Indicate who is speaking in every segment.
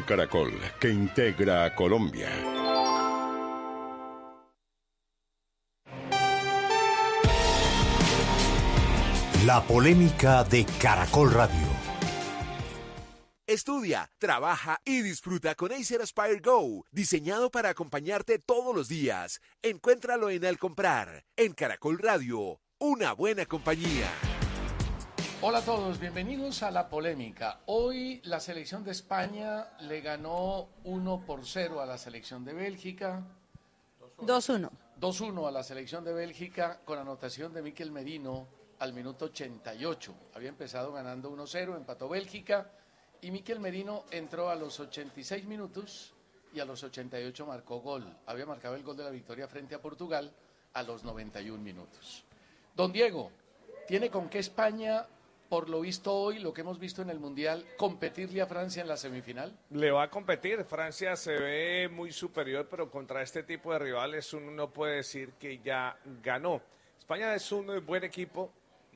Speaker 1: Caracol, que integra a Colombia.
Speaker 2: La polémica de Caracol Radio.
Speaker 3: Estudia, trabaja y disfruta con Acer Aspire Go, diseñado para acompañarte todos los días. Encuéntralo en Al Comprar, en Caracol Radio, una buena compañía.
Speaker 4: Hola a todos, bienvenidos a La Polémica. Hoy la selección de España le ganó 1-0 a la selección de Bélgica.
Speaker 5: 2-1.
Speaker 4: 2-1 a la selección de Bélgica con anotación de Mikel Merino al minuto 88. Había empezado ganando 1-0, empató Bélgica y Mikel Merino entró a los 86 minutos y a los 88 marcó gol. Había marcado el gol de la victoria frente a Portugal a los 91 minutos. Don Diego, ¿tiene con qué España, por lo visto hoy, lo que hemos visto en el Mundial, competirle a Francia en la semifinal?
Speaker 6: Le va a competir. Francia se ve muy superior, pero contra este tipo de rivales uno no puede decir que ya ganó. España es un buen equipo.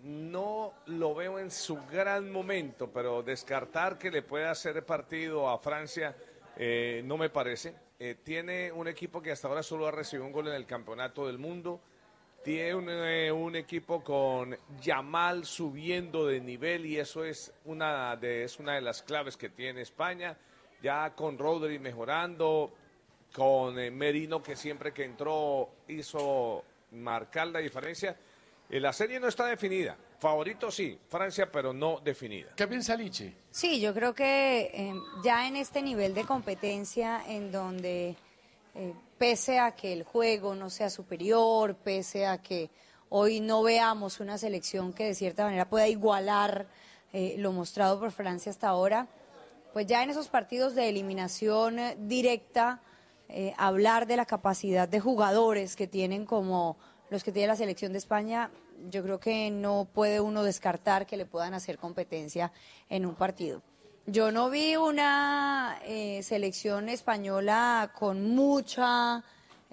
Speaker 6: No lo veo en su gran momento, pero descartar que le pueda hacer partido a Francia no me parece. Tiene un equipo que hasta ahora solo ha recibido un gol en el Campeonato del Mundo. Tiene un equipo con Yamal subiendo de nivel y eso es una de las claves que tiene España. Ya con Rodri mejorando, con Merino que siempre que entró hizo marcar la diferencia. La serie no está definida. Favorito sí, Francia, pero no definida.
Speaker 4: ¿Qué piensa Lichi?
Speaker 5: Sí, yo creo que ya en este nivel de competencia en donde pese a que el juego no sea superior, pese a que hoy no veamos una selección que de cierta manera pueda igualar lo mostrado por Francia hasta ahora, pues ya en esos partidos de eliminación directa, hablar de la capacidad de jugadores que tienen como los que tiene la selección de España, yo creo que no puede uno descartar que le puedan hacer competencia en un partido. Yo no vi una selección española con mucha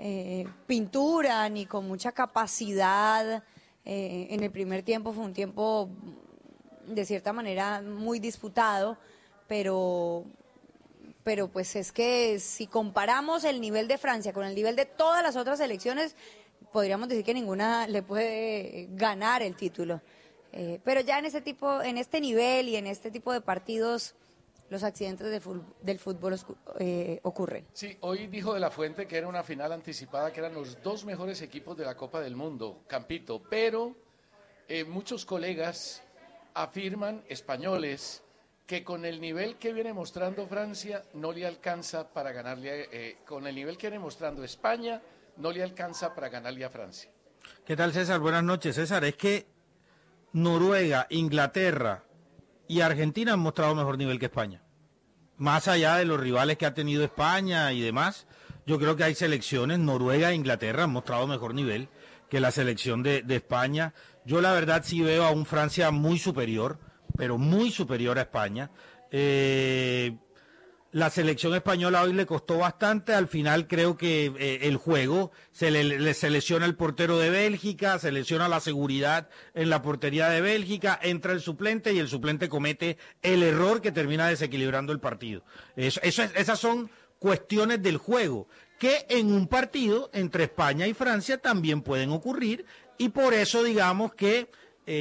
Speaker 5: pintura ni con mucha capacidad. En el primer tiempo fue un tiempo de cierta manera muy disputado, pero pues es que si comparamos el nivel de Francia con el nivel de todas las otras selecciones, podríamos decir que ninguna le puede ganar el título. Pero ya en este nivel y en este tipo de partidos, los accidentes del fútbol ocurren.
Speaker 4: Sí, hoy dijo De la Fuente que era una final anticipada, que eran los dos mejores equipos de la Copa del Mundo, Campito, pero muchos colegas afirman, españoles, que con el nivel que viene mostrando Francia no le alcanza para ganarle, con el nivel que viene mostrando España no le alcanza para ganarle a Francia.
Speaker 7: ¿Qué tal, César? Buenas noches, César. Es que Noruega, Inglaterra y Argentina han mostrado mejor nivel que España. Más allá de los rivales que ha tenido España y demás, yo creo que hay selecciones, Noruega e Inglaterra han mostrado mejor nivel que la selección de España. Yo la verdad sí veo a un Francia muy superior, pero muy superior a España. La selección española hoy le costó bastante, al final creo que el juego se lesiona el portero de Bélgica, se lesiona la seguridad en la portería de Bélgica, entra el suplente y el suplente comete el error que termina desequilibrando el partido. Esas son cuestiones del juego que en un partido entre España y Francia también pueden ocurrir y por eso digamos que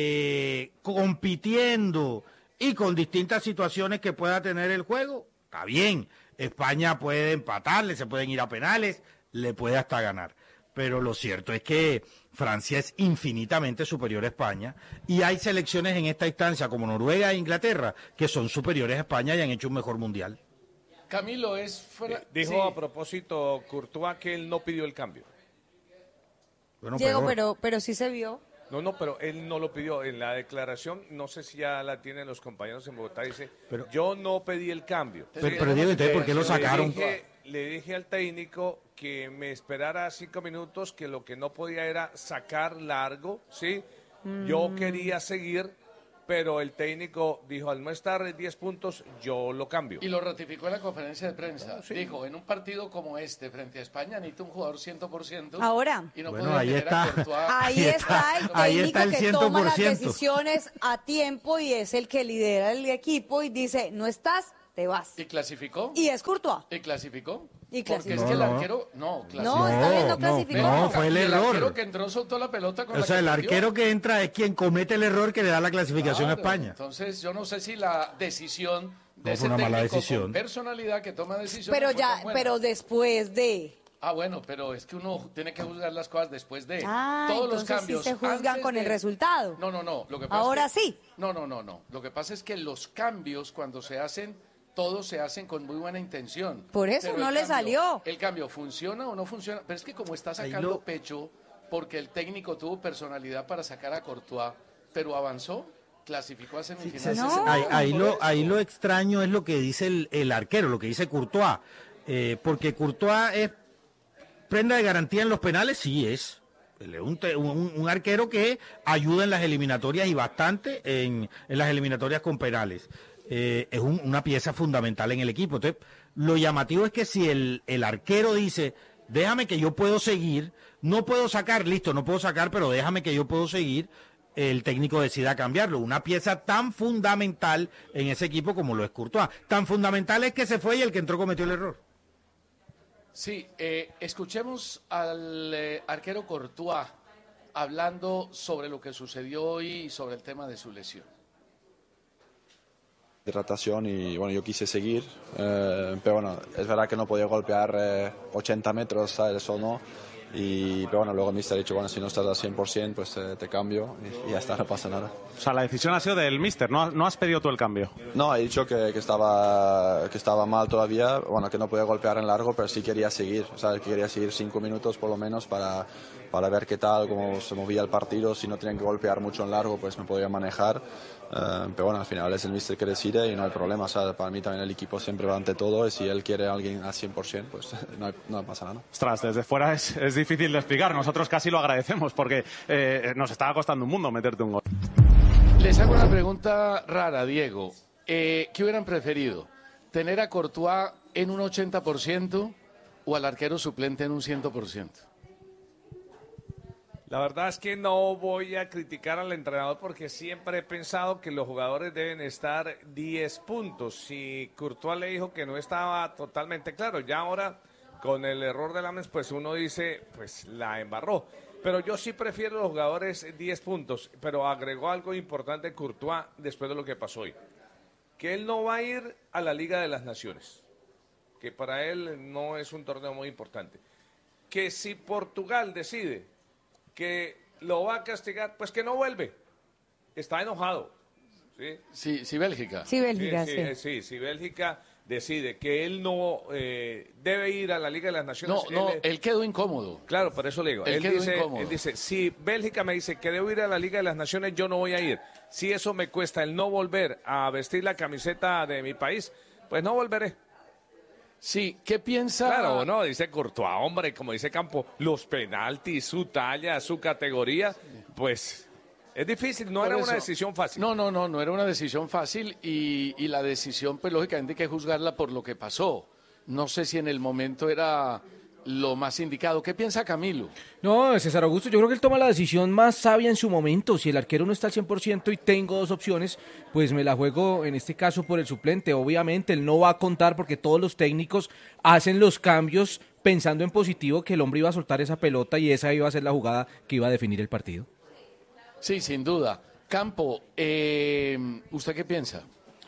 Speaker 7: compitiendo y con distintas situaciones que pueda tener el juego, está bien, España puede empatarle, se pueden ir a penales, le puede hasta ganar. Pero lo cierto es que Francia es infinitamente superior a España y hay selecciones en esta instancia como Noruega e Inglaterra que son superiores a España y han hecho un mejor mundial.
Speaker 4: Camilo
Speaker 6: dijo
Speaker 4: sí.
Speaker 6: A propósito Courtois que él no pidió el cambio.
Speaker 5: Bueno, Diego, pero sí se vio.
Speaker 6: No, pero él no lo pidió. En la declaración, no sé si ya la tienen los compañeros en Bogotá, dice, yo no pedí el cambio.
Speaker 7: Pero Diego, entonces, ¿por qué lo sacaron?
Speaker 6: Le dije al técnico que me esperara 5 minutos, que lo que no podía era sacar largo, ¿sí? Yo quería seguir, pero el técnico dijo, al no estar 10 puntos, yo lo cambio.
Speaker 4: Y lo ratificó en la conferencia de prensa. Sí. Dijo, en un partido como este, frente a España, necesita un jugador 100%.
Speaker 5: Ahora.
Speaker 4: Y no
Speaker 7: bueno, ahí está.
Speaker 5: Ahí está el técnico que toma las decisiones a tiempo y es el que lidera el equipo y dice, no estás, te vas.
Speaker 4: ¿Y clasificó?
Speaker 5: Y es Courtois.
Speaker 4: ¿Y clasificó?
Speaker 5: Y
Speaker 4: Porque es
Speaker 5: clasificó.
Speaker 4: que el arquero... No, clasificó.
Speaker 5: No, está bien, no clasificó.
Speaker 7: No, fue el
Speaker 4: Y
Speaker 7: error.
Speaker 4: arquero que entró soltó la pelota con
Speaker 7: O
Speaker 4: la
Speaker 7: sea,
Speaker 4: que
Speaker 7: el
Speaker 4: perdió.
Speaker 7: arquero que entra es quien comete el error que le da la clasificación
Speaker 4: Claro,
Speaker 7: a España.
Speaker 4: Entonces, yo no sé si la decisión de
Speaker 7: No,
Speaker 4: ese
Speaker 7: fue una mala
Speaker 4: técnico
Speaker 7: decisión.
Speaker 4: con personalidad que toma decisiones
Speaker 5: Pero
Speaker 4: fue tan buena.
Speaker 5: pero después de...
Speaker 4: Ah, bueno, pero es que uno tiene que juzgar las cosas después de
Speaker 5: Ah,
Speaker 4: todos los
Speaker 5: entonces
Speaker 4: cambios.
Speaker 5: sí se juzgan
Speaker 4: antes
Speaker 5: con el
Speaker 4: de-
Speaker 5: resultado.
Speaker 4: No. Lo que pasa
Speaker 5: Ahora
Speaker 4: es que-
Speaker 5: sí.
Speaker 4: No. Lo que pasa es que los cambios cuando se hacen, todos se hacen con muy buena intención.
Speaker 5: Por eso
Speaker 4: Pero
Speaker 5: no
Speaker 4: el
Speaker 5: le
Speaker 4: cambio-
Speaker 5: salió.
Speaker 4: El cambio funciona o no funciona. Pero es que como está
Speaker 7: Ahí
Speaker 4: sacando
Speaker 7: lo-
Speaker 4: pecho, porque el técnico tuvo personalidad para sacar a Courtois, pero avanzó, clasificó a semifinales.
Speaker 5: No.
Speaker 7: Ahí lo extraño es lo que dice el arquero, lo que dice Courtois. Porque Courtois es prenda de garantía en los penales, sí es. Él es un arquero que ayuda en las eliminatorias y bastante en las eliminatorias con penales. Es una pieza fundamental en el equipo. Entonces, lo llamativo es que si el arquero dice, déjame que yo puedo seguir, no puedo sacar, listo, no puedo sacar, pero déjame que yo puedo seguir, el técnico decida cambiarlo. Una pieza tan fundamental en ese equipo como lo es Courtois. Tan fundamental es que se fue y el que entró cometió el error.
Speaker 4: Sí, escuchemos al arquero Courtois hablando sobre lo que sucedió hoy y sobre el tema de su lesión.
Speaker 8: Hidratación y bueno, yo quise seguir, pero bueno, es verdad que no podía golpear 80 metros, ¿sabes? Eso no. Pero bueno, luego el míster ha dicho, bueno, si no estás al 100%, pues te cambio y ya está, no pasa nada.
Speaker 9: O sea, la decisión ha sido del míster, no has pedido tú el cambio.
Speaker 8: No, he dicho que estaba mal todavía, bueno, que no podía golpear en largo, pero sí quería seguir, ¿sabes? Que quería seguir 5 minutos por lo menos para ver qué tal, cómo se movía el partido, si no tenían que golpear mucho en largo, pues me podía manejar. Pero bueno, al final es el míster que decide y no hay problema, ¿sabes? Para mí también el equipo siempre va ante todo y si él quiere a alguien al 100%, pues no pasa nada.
Speaker 9: Ostras, desde fuera es difícil de explicar, nosotros casi lo agradecemos porque nos estaba costando un mundo meterte un gol.
Speaker 4: Les hago una pregunta rara, Diego. ¿Qué hubieran preferido? ¿Tener a Courtois en un 80% o al arquero suplente en un 100%?
Speaker 6: La verdad es que no voy a criticar al entrenador porque siempre he pensado que los jugadores deben estar 10 puntos. Si Courtois le dijo que no estaba totalmente claro, ya ahora con el error de Lamens, pues uno dice, pues la embarró. Pero yo sí prefiero los jugadores 10 puntos, pero agregó algo importante Courtois después de lo que pasó hoy. Que él no va a ir a la Liga de las Naciones, que para él no es un torneo muy importante. Que si Portugal decide que lo va a castigar, pues que no vuelve. Está enojado. ¿Sí?
Speaker 4: Sí, Bélgica.
Speaker 5: Sí, Bélgica, sí.
Speaker 6: Si Bélgica decide que él no debe ir a la Liga de las Naciones.
Speaker 4: Él quedó incómodo.
Speaker 6: Claro, por eso le digo.
Speaker 4: Él quedó incómodo.
Speaker 6: Él dice, si Bélgica me dice que debo ir a la Liga de las Naciones, yo no voy a ir. Si eso me cuesta el no volver a vestir la camiseta de mi país, pues no volveré.
Speaker 4: Sí, ¿qué piensa?
Speaker 6: Claro, no, dice Courtois, hombre, como dice Campo, los penaltis, su talla, su categoría, pues es difícil, no
Speaker 4: Por
Speaker 6: era
Speaker 4: eso.
Speaker 6: una decisión fácil.
Speaker 4: No era una decisión fácil y la decisión, pues lógicamente hay que juzgarla por lo que pasó. No sé si en el momento era lo más indicado. ¿Qué piensa Camilo?
Speaker 10: No, César Augusto, yo creo que él toma la decisión más sabia en su momento. Si el arquero no está al 100% y tengo dos opciones, pues me la juego en este caso por el suplente. Obviamente él no va a contar porque todos los técnicos hacen los cambios pensando en positivo que el hombre iba a soltar esa pelota y esa iba a ser la jugada que iba a definir el partido.
Speaker 4: Sí, sin duda. Campo, ¿usted qué piensa?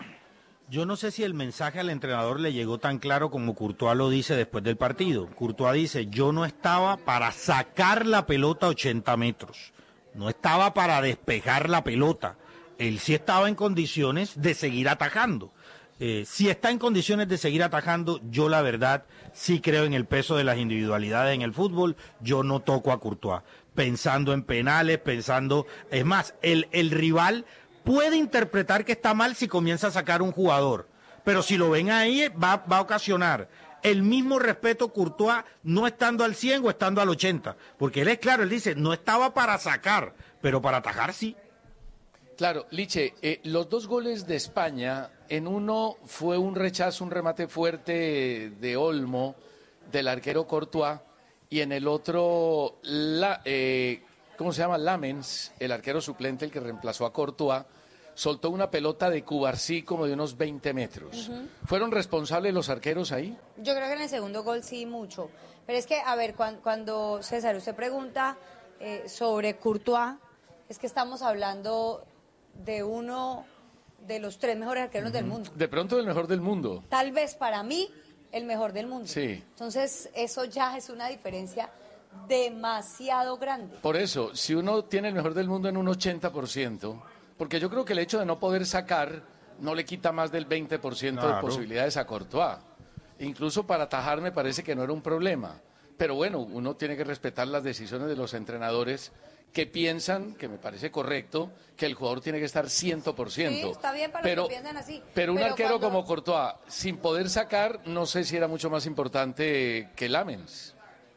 Speaker 7: Yo no sé si el mensaje al entrenador le llegó tan claro como Courtois lo dice después del partido. Courtois dice, yo no estaba para sacar la pelota a 80 metros, no estaba para despejar la pelota. Él sí estaba en condiciones de seguir atajando. Si está en condiciones de seguir atajando, yo la verdad sí creo en el peso de las individualidades en el fútbol, yo no toco a Courtois. Pensando en penales, es más, el rival puede interpretar que está mal si comienza a sacar un jugador, pero si lo ven ahí va a ocasionar el mismo respeto Courtois no estando al 100 o estando al 80, porque él es claro, él dice, no estaba para sacar, pero para atajar sí.
Speaker 4: Claro, Liche, los dos goles de España, en uno fue un rechazo, un remate fuerte de Olmo, del arquero Courtois, y en el otro, ¿cómo se llama? Lamens, el arquero suplente, el que reemplazó a Courtois, soltó una pelota de Cubarsí como de unos 20 metros. ¿Fueron responsables los arqueros ahí?
Speaker 5: Yo creo que en el segundo gol sí mucho. Pero es que, a ver, cuando César, usted pregunta sobre Courtois, es que estamos hablando de uno de los 3 mejores arqueros del mundo.
Speaker 4: De pronto el mejor del mundo.
Speaker 5: Tal vez para mí el mejor del mundo.
Speaker 4: Sí.
Speaker 5: Entonces, eso ya es una diferencia demasiado grande.
Speaker 4: Por eso, si uno tiene el mejor del mundo en un 80%, porque yo creo que el hecho de no poder sacar no le quita más del 20% de posibilidades a Courtois. Incluso para atajar me parece que no era un problema. Pero bueno, uno tiene que respetar las decisiones de los entrenadores que piensan, que me parece correcto, que el jugador tiene que estar 100%.
Speaker 5: Sí, está bien para los que piensan así.
Speaker 4: Pero un arquero como Courtois, sin poder sacar, no sé si era mucho más importante que Lamens.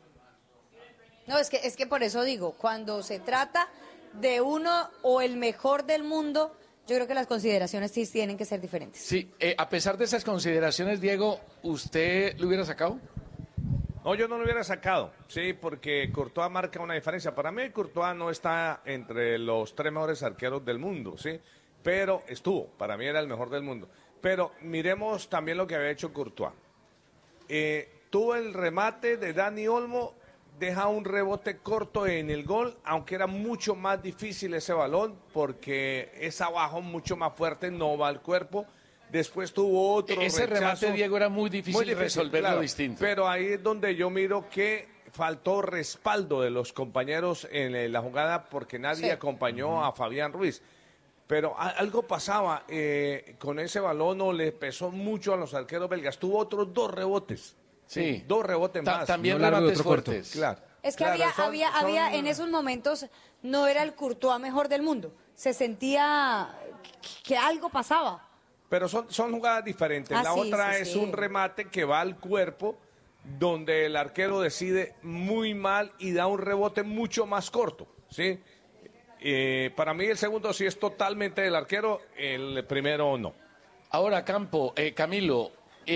Speaker 5: No, es que por eso digo, cuando se trata de uno o el mejor del mundo, yo creo que las consideraciones sí tienen que ser diferentes.
Speaker 4: Sí, a pesar de esas consideraciones, Diego, ¿usted lo hubiera sacado?
Speaker 6: No, yo no lo hubiera sacado, sí, porque Courtois marca una diferencia. Para mí Courtois no está entre los 3 mejores arqueros del mundo, sí, pero para mí era el mejor del mundo. Pero miremos también lo que había hecho Courtois. Tuvo el remate de Dani Olmo, deja un rebote corto en el gol, aunque era mucho más difícil ese balón, porque es abajo, mucho más fuerte, no va al cuerpo. Después tuvo otro
Speaker 4: Ese
Speaker 6: rechazo.
Speaker 4: remate, Diego, era muy difícil resolverlo
Speaker 6: claro,
Speaker 4: distinto.
Speaker 6: Pero ahí es donde yo miro que faltó respaldo de los compañeros en la jugada, porque nadie acompañó a Fabián Ruiz. Pero algo pasaba con ese balón, o le pesó mucho a los arqueros belgas. Tuvo otros 2 rebotes. Sí, 2 rebotes más.
Speaker 4: También remates fuertes.
Speaker 6: Claro.
Speaker 5: Es que había en esos momentos, no era el Courtois mejor del mundo. Se sentía que algo pasaba.
Speaker 6: Pero son jugadas diferentes. La otra es un remate que va al cuerpo, donde el arquero decide muy mal y da un rebote mucho más corto, ¿sí? Para mí el segundo sí es totalmente del arquero, el primero no.
Speaker 4: Ahora, Camilo,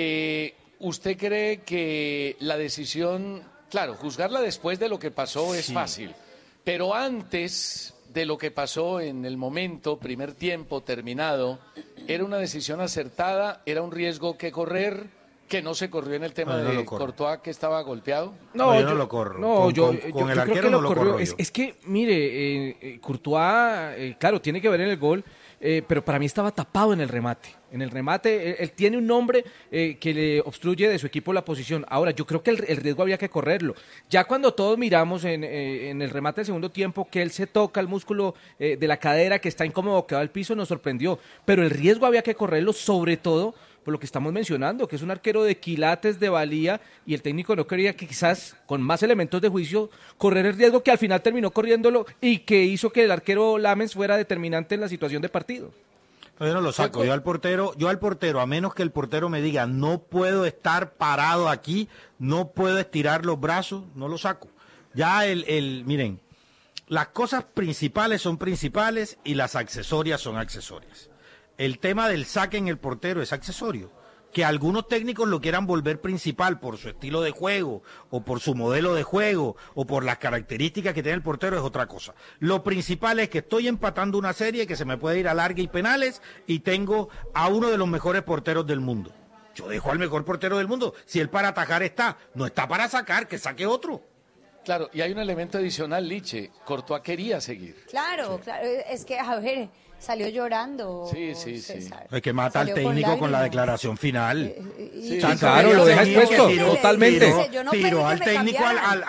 Speaker 4: ¿usted cree que la decisión, claro, juzgarla después de lo que pasó es fácil, pero antes de lo que pasó en el momento, primer tiempo, terminado, era una decisión acertada, era un riesgo que correr, que no se corrió en el tema de Courtois, que estaba golpeado?
Speaker 7: No, yo no lo corro.
Speaker 10: No,
Speaker 7: con el arquero no lo corro.
Speaker 10: Es que, mire, Courtois, claro, tiene que ver en el gol, pero para mí estaba tapado en el remate. En el remate, él tiene un nombre que le obstruye de su equipo la posición. Ahora, yo creo que el riesgo había que correrlo. Ya cuando todos miramos en el remate del segundo tiempo que él se toca el músculo de la cadera, que está incómodo, que va al piso, nos sorprendió. Pero el riesgo había que correrlo, sobre todo por lo que estamos mencionando, que es un arquero de quilates, de valía, y el técnico no quería que quizás con más elementos de juicio correr el riesgo que al final terminó corriéndolo y que hizo que el arquero Lamens fuera determinante en la situación de partido.
Speaker 7: Yo no lo saco, yo al portero, a menos que el portero me diga, no puedo estar parado aquí, no puedo estirar los brazos, no lo saco. Ya miren, las cosas principales son principales y las accesorias son accesorias. El tema del saque en el portero es accesorio. Que algunos técnicos lo quieran volver principal por su estilo de juego, o por su modelo de juego, o por las características que tiene el portero es otra cosa. Lo principal es que estoy empatando una serie que se me puede ir a larga y penales, y tengo a uno de los mejores porteros del mundo. Yo dejo al mejor portero del mundo. Si él para atajar está, no está para sacar, que saque otro.
Speaker 4: Claro, y hay un elemento adicional, Liche. Courtois quería seguir.
Speaker 5: Claro, es que, a ver, salió llorando.
Speaker 4: Sí.
Speaker 7: Es que mata al técnico con la declaración final.
Speaker 10: Claro, lo deja expuesto, totalmente.
Speaker 7: Tiró al técnico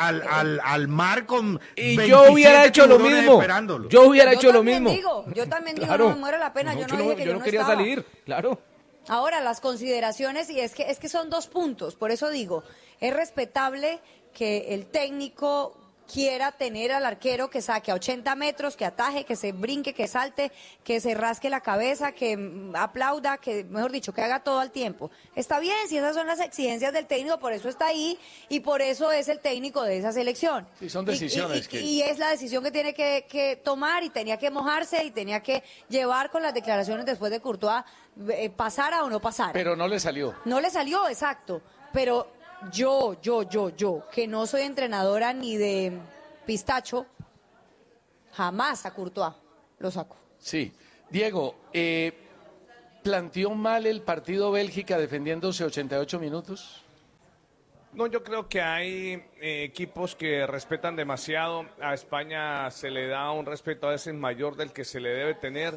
Speaker 7: al mar con
Speaker 10: y yo hubiera hecho lo mismo. Yo hubiera hecho lo mismo.
Speaker 5: Yo también digo, no me muero la pena, yo no dije que yo no
Speaker 10: quería
Speaker 5: estaba.
Speaker 10: salir, claro.
Speaker 5: Ahora, las consideraciones, y es que son 2 puntos, por eso digo, es respetable que el técnico quiera tener al arquero que saque a 80 metros, que ataje, que se brinque, que salte, que se rasque la cabeza, que aplauda, que, mejor dicho, que haga todo al tiempo. Está bien, si esas son las exigencias del técnico, por eso está ahí y por eso es el técnico de esa selección.
Speaker 4: Sí, son decisiones.
Speaker 5: Y es la decisión que tiene que tomar, y tenía que mojarse y tenía que llevar con las declaraciones después de Courtois, pasara o no pasara.
Speaker 4: Pero no le salió.
Speaker 5: No le salió, exacto, pero yo, que no soy entrenadora ni de pistacho, jamás a Courtois lo saco.
Speaker 4: Sí, Diego, ¿planteó mal el partido Bélgica defendiéndose 88 minutos?
Speaker 6: No, yo creo que hay equipos que respetan demasiado. A España se le da un respeto a veces mayor del que se le debe tener.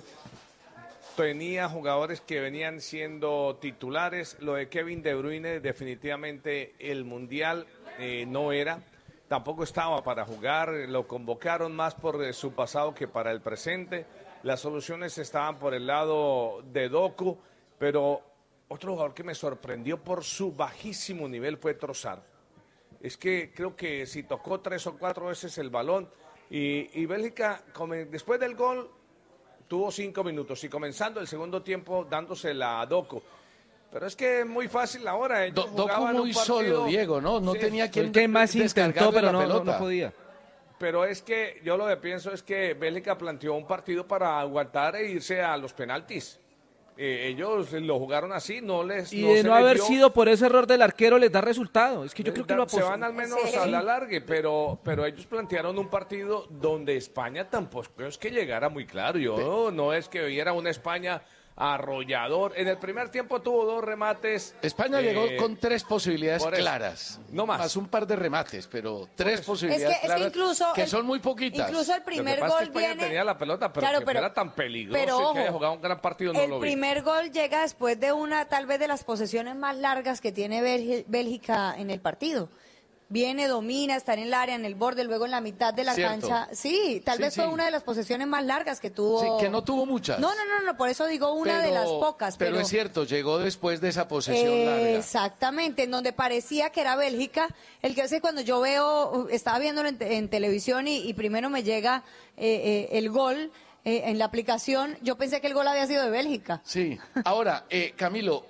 Speaker 6: Tenía jugadores que venían siendo titulares. Lo de Kevin De Bruyne, definitivamente el Mundial no era. Tampoco estaba para jugar. Lo convocaron más por su pasado que para el presente. Las soluciones estaban por el lado de Doku, pero otro jugador que me sorprendió por su bajísimo nivel fue Trossard. Es que creo que si tocó 3 o 4 veces el balón y Bélgica, después del gol, tuvo 5 minutos y comenzando el segundo tiempo dándosela a Doku. Pero es que es muy fácil ahora.
Speaker 4: Doku muy solo, Diego, ¿no? No tenía quien
Speaker 10: el que más intentó, pero no podía.
Speaker 6: Pero es que yo lo que pienso es que Bélgica planteó un partido para aguantar e irse a los penaltis. Ellos lo jugaron así,
Speaker 10: y de no haber sido por ese error del arquero les da resultado. Es que yo creo que
Speaker 6: se van al menos a la larga, pero ellos plantearon un partido donde España tampoco es que llegara muy claro. No es que viera una España arrollador. En el primer tiempo tuvo 2 remates.
Speaker 4: España llegó con 3 posibilidades claras.
Speaker 6: No más.
Speaker 4: Más un par de remates, pero 3 posibilidades claras.
Speaker 5: Es que incluso
Speaker 4: que son muy poquitas.
Speaker 5: Incluso el primer
Speaker 6: gol
Speaker 5: es
Speaker 6: que España tenía la pelota, pero
Speaker 5: claro,
Speaker 6: que era tan peligroso
Speaker 5: pero,
Speaker 6: que haya jugado un gran partido, no lo vi.
Speaker 5: El primer gol llega después de una, tal vez de las posesiones más largas que tiene Bélgica en el partido. Viene, domina, está en el área, en el borde, luego en la mitad de la cancha. Sí, tal vez fue una de las posesiones más largas que tuvo.
Speaker 4: Sí, que no tuvo muchas.
Speaker 5: No, por eso digo una de las pocas.
Speaker 4: Pero es cierto, llegó después de esa posesión larga.
Speaker 5: Exactamente, en donde parecía que era Bélgica. El que hace cuando yo estaba viéndolo en televisión y primero me llega el gol en la aplicación, yo pensé que el gol había sido de Bélgica.
Speaker 4: Sí, ahora, Camilo,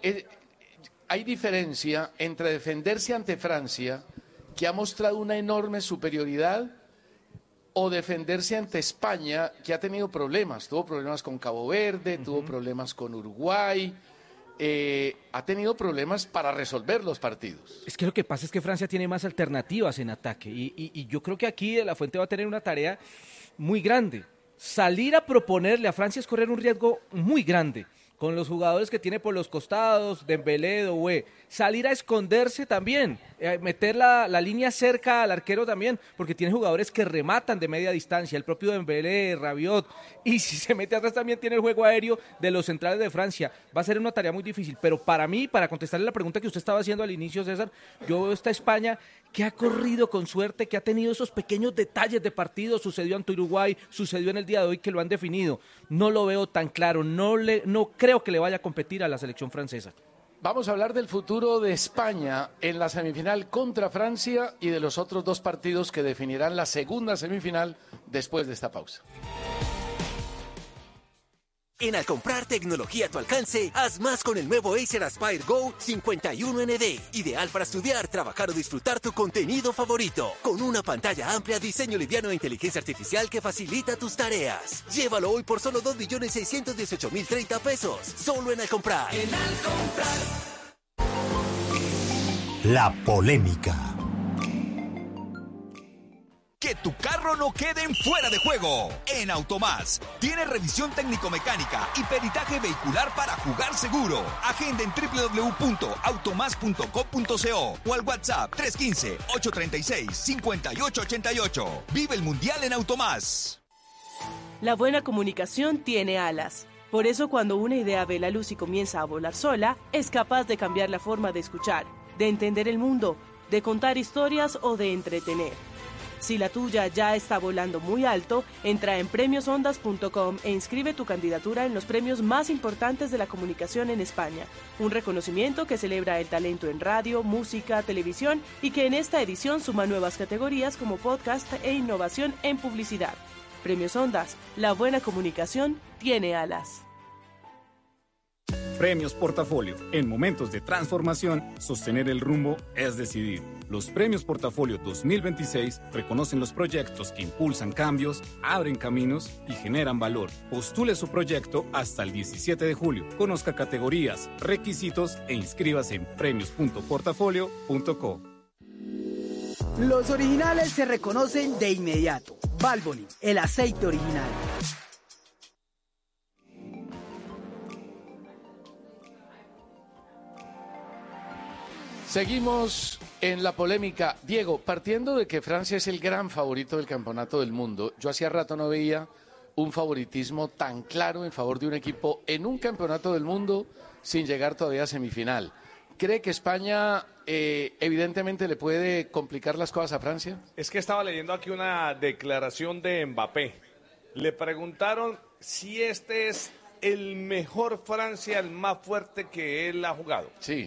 Speaker 4: hay diferencia entre defenderse ante Francia, que ha mostrado una enorme superioridad, o defenderse ante España, que ha tenido problemas. Tuvo problemas con Cabo Verde, tuvo problemas con Uruguay, ha tenido problemas para resolver los partidos.
Speaker 10: Es que lo que pasa es que Francia tiene más alternativas en ataque y yo creo que aquí De La Fuente va a tener una tarea muy grande. Salir a proponerle a Francia es correr un riesgo muy grande. Con los jugadores que tiene por los costados, Dembélé, Doué, salir a esconderse también, meter la línea cerca al arquero también, porque tiene jugadores que rematan de media distancia, el propio Dembélé, Rabiot, y si se mete atrás también tiene el juego aéreo de los centrales de Francia. Va a ser una tarea muy difícil, pero para mí, para contestarle la pregunta que usted estaba haciendo al inicio, César, yo veo esta España que ha corrido con suerte, que ha tenido esos pequeños detalles de partido, sucedió ante Uruguay, sucedió en el día de hoy que lo han definido. No lo veo tan claro, no creo que le vaya a competir a la selección francesa.
Speaker 4: Vamos a hablar del futuro de España en la semifinal contra Francia y de los otros 2 partidos que definirán la segunda semifinal después de esta pausa.
Speaker 11: En Al comprar tecnología a tu alcance, haz más con el nuevo Acer Aspire Go 51ND. Ideal para estudiar, trabajar o disfrutar tu contenido favorito. Con una pantalla amplia, diseño liviano e inteligencia artificial que facilita tus tareas. Llévalo hoy por solo 2.618.030 pesos. Solo en Al comprar.
Speaker 2: En Al comprar. La polémica.
Speaker 12: Que tu carro no quede en fuera de juego. En Automás tiene revisión técnico-mecánica y peritaje vehicular para jugar seguro. Agenda en www.automas.com.co o al WhatsApp 315-836-5888. Vive el Mundial en Automás.
Speaker 13: La buena comunicación tiene alas. Por eso cuando una idea ve la luz y comienza a volar sola, es capaz de cambiar la forma de escuchar, de entender el mundo, de contar historias o de entretener. Si la tuya ya está volando muy alto, entra en premiosondas.com e inscribe tu candidatura en los premios más importantes de la comunicación en España. Un reconocimiento que celebra el talento en radio, música, televisión y que en esta edición suma nuevas categorías como podcast e innovación en publicidad. Premios Ondas, la buena comunicación tiene alas.
Speaker 14: Premios Portafolio. En momentos de transformación, sostener el rumbo es decidir. Los Premios Portafolio 2026 reconocen los proyectos que impulsan cambios, abren caminos y generan valor. Postule su proyecto hasta el 17 de julio. Conozca categorías, requisitos e inscríbase en premios.portafolio.co.
Speaker 15: Los originales se reconocen de inmediato. Valvoline, el aceite original.
Speaker 4: Seguimos en la polémica. Diego, partiendo de que Francia es el gran favorito del campeonato del mundo, yo hacía rato no veía un favoritismo tan claro en favor de un equipo en un campeonato del mundo sin llegar todavía a semifinal. ¿Cree que España evidentemente le puede complicar las cosas a Francia?
Speaker 6: Es que estaba leyendo aquí una declaración de Mbappé. Le preguntaron si este es el mejor Francia, el más fuerte que él ha jugado.
Speaker 4: Sí.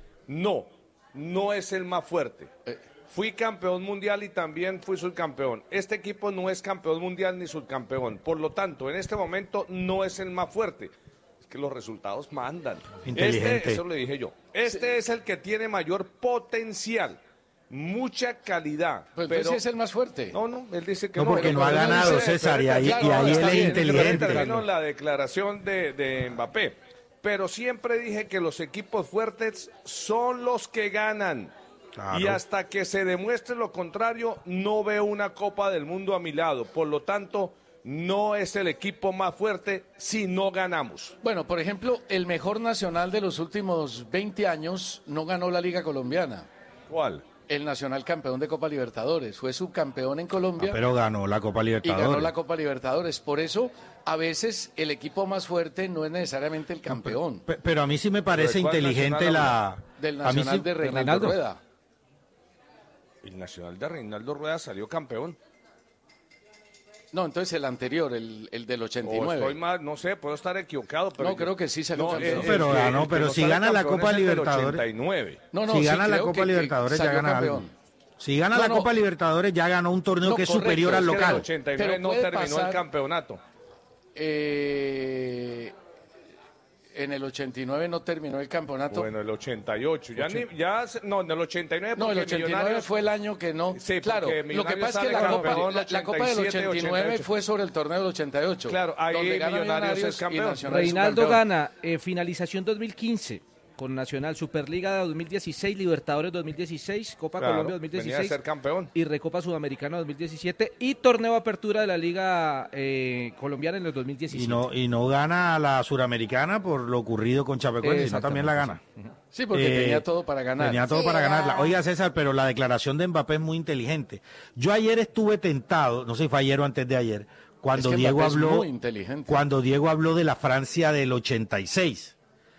Speaker 6: No es el más fuerte. Fui campeón mundial y también fui subcampeón. Este equipo no es campeón mundial ni subcampeón. Por lo tanto, en este momento no es el más fuerte. Es que los resultados mandan.
Speaker 7: Inteligente.
Speaker 6: Eso le dije yo. Este es el que tiene mayor potencial, mucha calidad.
Speaker 4: Pues
Speaker 6: pero
Speaker 4: entonces es el más fuerte.
Speaker 6: No, él dice que
Speaker 7: No,
Speaker 6: no.
Speaker 7: porque no ha ganado, César, y ahí él es inteligente.
Speaker 6: Terminó la declaración de Mbappé. Pero siempre dije que los equipos fuertes son los que ganan. Claro. Y hasta que se demuestre lo contrario, no veo una Copa del Mundo a mi lado. Por lo tanto, no es el equipo más fuerte si no ganamos.
Speaker 4: Bueno, por ejemplo, el mejor nacional de los últimos 20 años no ganó la Liga Colombiana.
Speaker 6: ¿Cuál?
Speaker 4: El Nacional campeón de Copa Libertadores. Fue subcampeón en Colombia.
Speaker 7: Pero ganó la Copa Libertadores.
Speaker 4: Y ganó la Copa Libertadores. Por eso, a veces, el equipo más fuerte no es necesariamente el campeón.
Speaker 7: Pero a mí sí me parece inteligente
Speaker 4: del Nacional de Reinaldo Rueda.
Speaker 6: El Nacional de Reinaldo Rueda salió campeón.
Speaker 4: No, entonces el anterior, el del 89.
Speaker 6: Estoy mal, no sé, puedo estar equivocado, pero
Speaker 4: no, creo que sí salió campeón.
Speaker 7: Pero ganó, pero si gana la Copa Libertadores.
Speaker 6: 89.
Speaker 7: Si gana la Copa Libertadores ya gana algo. Si gana la Copa Libertadores ya ganó un torneo que es superior al local.
Speaker 6: En el 89 no terminó el campeonato.
Speaker 4: En el 89 no terminó el campeonato.
Speaker 6: Bueno, el 88. En el 89.
Speaker 4: No, el 89 fue el año que no.
Speaker 6: Sí,
Speaker 4: claro. Lo que pasa es que la Copa del 89 fue sobre el torneo del 88.
Speaker 6: Claro, ahí Millonarios es campeón.
Speaker 10: Reinaldo gana finalización 2015 con Nacional, Superliga 2016, Libertadores 2016, Copa Colombia 2016.
Speaker 6: Venía a ser campeón.
Speaker 10: Y Recopa Sudamericana 2017 y Torneo Apertura de la Liga Colombiana en el 2017.
Speaker 7: Y no gana la Suramericana por lo ocurrido con Chapecoense, sino también la gana.
Speaker 4: Sí, porque tenía todo para ganar.
Speaker 7: Tenía todo para ganarla. Oiga, César, pero la declaración de Mbappé es muy inteligente. Yo ayer estuve tentado, no sé si fue ayer o antes de ayer, cuando Diego habló de la Francia del 86.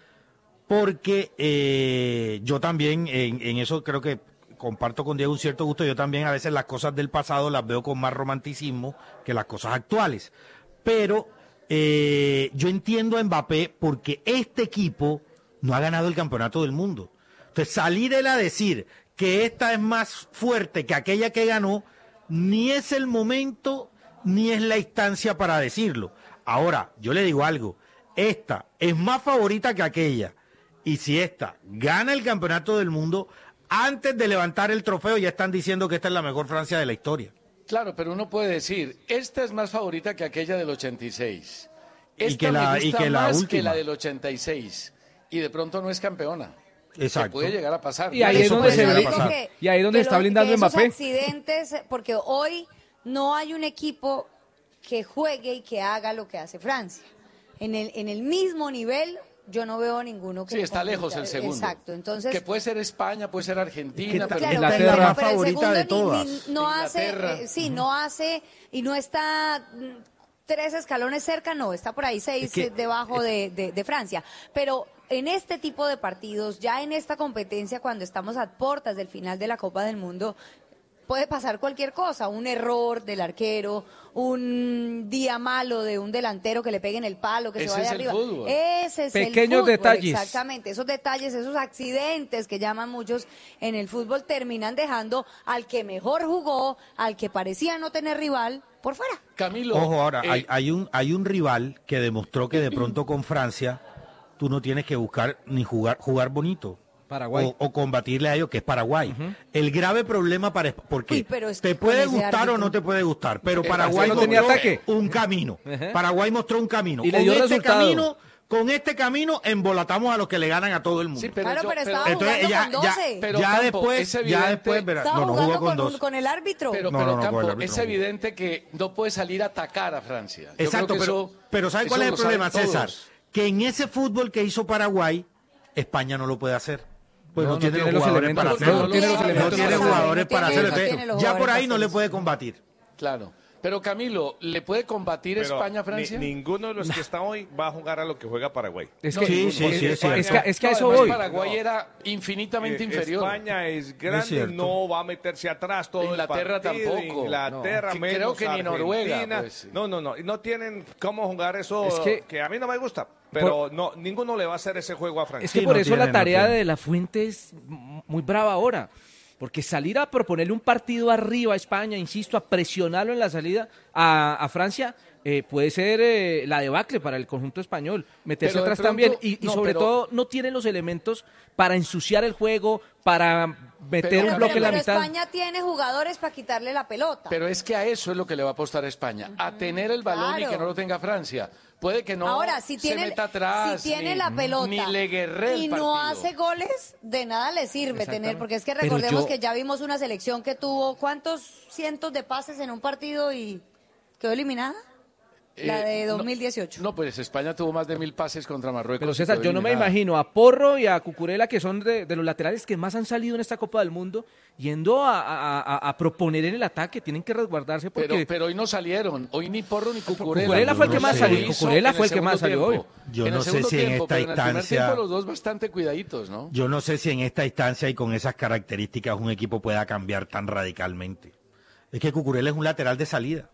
Speaker 7: Porque yo también, en eso creo que comparto con Diego un cierto gusto, yo también a veces las cosas del pasado las veo con más romanticismo que las cosas actuales. Pero yo entiendo a Mbappé porque este equipo no ha ganado el campeonato del mundo. Entonces salir él a decir que esta es más fuerte que aquella que ganó, ni es el momento ni es la instancia para decirlo. Ahora, yo le digo algo, esta es más favorita que aquella. Y si esta gana el campeonato del mundo, antes de levantar el trofeo ya están diciendo que esta es la mejor Francia de la historia.
Speaker 4: Claro, pero uno puede decir, esta es más favorita que aquella del 86. Esta
Speaker 7: y que la
Speaker 4: más
Speaker 7: última.
Speaker 4: que la del 86. Y de pronto no es campeona.
Speaker 7: Exacto.
Speaker 4: Se puede llegar a pasar.
Speaker 10: Y ahí es donde se ve. Y ahí es donde está blindando Mbappé.
Speaker 5: Accidentes, porque hoy no hay un equipo que juegue y que haga lo que hace Francia. En el mismo nivel, yo no veo ninguno que...
Speaker 4: Sí, está lejos el segundo.
Speaker 5: Exacto, entonces...
Speaker 4: Que puede ser España, puede ser Argentina, pero...
Speaker 5: Claro,
Speaker 7: Inglaterra,
Speaker 5: pero
Speaker 7: la favorita de todas.
Speaker 5: No hace, no hace, y no está 3 escalones cerca, no, está por ahí 6 debajo de Francia. Pero en este tipo de partidos, ya en esta competencia, cuando estamos a puertas del final de la Copa del Mundo, puede pasar cualquier cosa, un error del arquero, un día malo de un delantero que le pegue en el palo, que se vaya arriba.
Speaker 4: Fútbol.
Speaker 5: Ese es
Speaker 10: pequeños
Speaker 5: el fútbol,
Speaker 10: detalles.
Speaker 5: Exactamente, esos detalles, esos accidentes que llaman muchos en el fútbol terminan dejando al que mejor jugó, al que parecía no tener rival, por fuera.
Speaker 4: Camilo.
Speaker 7: Ojo, ahora, hay un rival que demostró que de pronto con Francia tú no tienes que buscar ni jugar bonito.
Speaker 10: Paraguay.
Speaker 7: O combatirle a ellos, que es Paraguay. El grave problema porque
Speaker 5: es
Speaker 7: te puede gustar o no te puede gustar, pero Paraguay
Speaker 10: no tenía ataque.
Speaker 7: Un camino. Paraguay mostró un camino.
Speaker 10: Y le dio resultado.
Speaker 7: Con este camino embolatamos a los que le ganan a todo el mundo.
Speaker 5: Sí, pero estaba jugando con 12.
Speaker 7: Ya después
Speaker 5: estaba jugando con el árbitro.
Speaker 4: Pero Campo, es evidente que no puede salir a atacar a Francia.
Speaker 7: Exacto, pero ¿sabe cuál es el problema, César? Que en ese fútbol que hizo Paraguay, España no lo puede hacer. Pues no tiene los jugadores para hacerlo.
Speaker 10: No tiene los elementos.
Speaker 7: No tiene jugadores para hacerlo. Ya por ahí no le
Speaker 5: hacer
Speaker 7: puede combatir.
Speaker 4: Claro. Pero Camilo, ¿le puede combatir
Speaker 6: Pero
Speaker 4: España a Francia?
Speaker 6: Ninguno de los que está hoy va a jugar a lo que juega Paraguay.
Speaker 10: Es que,
Speaker 6: es
Speaker 10: que a eso voy.
Speaker 4: Paraguay era infinitamente inferior.
Speaker 6: España es grande, no va a meterse atrás todo
Speaker 4: Inglaterra
Speaker 6: el partido.
Speaker 4: tampoco.
Speaker 6: Inglaterra
Speaker 4: No.
Speaker 6: menos
Speaker 4: Creo que ni Noruega.
Speaker 6: Argentina.
Speaker 4: Pues, sí.
Speaker 6: No tienen cómo jugar eso
Speaker 10: Es que
Speaker 6: a mí no me gusta. Pero ninguno le va a hacer ese juego a Francia.
Speaker 10: Es que por eso la tarea de La Fuente es muy brava ahora. Porque salir a proponerle un partido arriba a España, insisto, a presionarlo en la salida a Francia, puede ser la debacle para el conjunto español. Meterse
Speaker 4: Pero de
Speaker 10: atrás
Speaker 4: pronto-
Speaker 10: también. Y
Speaker 4: no,
Speaker 10: sobre
Speaker 4: pero-
Speaker 10: todo no tiene los elementos para ensuciar el juego, para meter
Speaker 4: Pero,
Speaker 10: un bloque en la
Speaker 5: pero
Speaker 10: mitad.
Speaker 5: España tiene jugadores para quitarle la pelota.
Speaker 4: Pero es que a eso es lo que le va a apostar a España, a tener el balón y
Speaker 5: Claro.
Speaker 4: que no lo tenga Francia. Puede que no
Speaker 5: Ahora, si
Speaker 4: se
Speaker 5: tiene,
Speaker 4: meta atrás,
Speaker 5: si tiene
Speaker 4: ni-
Speaker 5: la pelota
Speaker 4: ni le guerre el
Speaker 5: y no
Speaker 4: partido.
Speaker 5: hace goles, de nada le sirve tener, porque es que
Speaker 10: Pero
Speaker 5: recordemos
Speaker 10: yo-
Speaker 5: que ya vimos una selección que tuvo ¿cuántos cientos de pases en un partido y quedó eliminada? La de 2018.
Speaker 4: No, pues España tuvo más de 1000 pases contra Marruecos.
Speaker 10: Pero
Speaker 4: y
Speaker 10: César,
Speaker 4: quedó
Speaker 10: yo no me
Speaker 4: eliminada.
Speaker 10: imagino a Porro y a Cucurella, que son de los laterales que más han salido en esta Copa del Mundo, yendo a proponer en el ataque. Tienen que resguardarse porque...
Speaker 4: Pero hoy no salieron, hoy ni Porro ni Cucurella.
Speaker 10: Cucurella fue el que más salió,
Speaker 4: Lo hizo
Speaker 10: Cucurella
Speaker 4: en
Speaker 10: fue el que más
Speaker 4: segundo
Speaker 10: salió hoy.
Speaker 4: tiempo.
Speaker 7: Yo
Speaker 4: En
Speaker 7: no
Speaker 4: el
Speaker 7: sé
Speaker 4: segundo
Speaker 7: si en
Speaker 4: tiempo,
Speaker 7: esta
Speaker 4: pero en el primer
Speaker 7: instancia-
Speaker 4: tiempo los dos bastante cuidaditos, ¿no?
Speaker 7: Yo no sé si en esta instancia y con esas características un equipo pueda cambiar tan radicalmente. Es que Cucurella es un lateral de salida.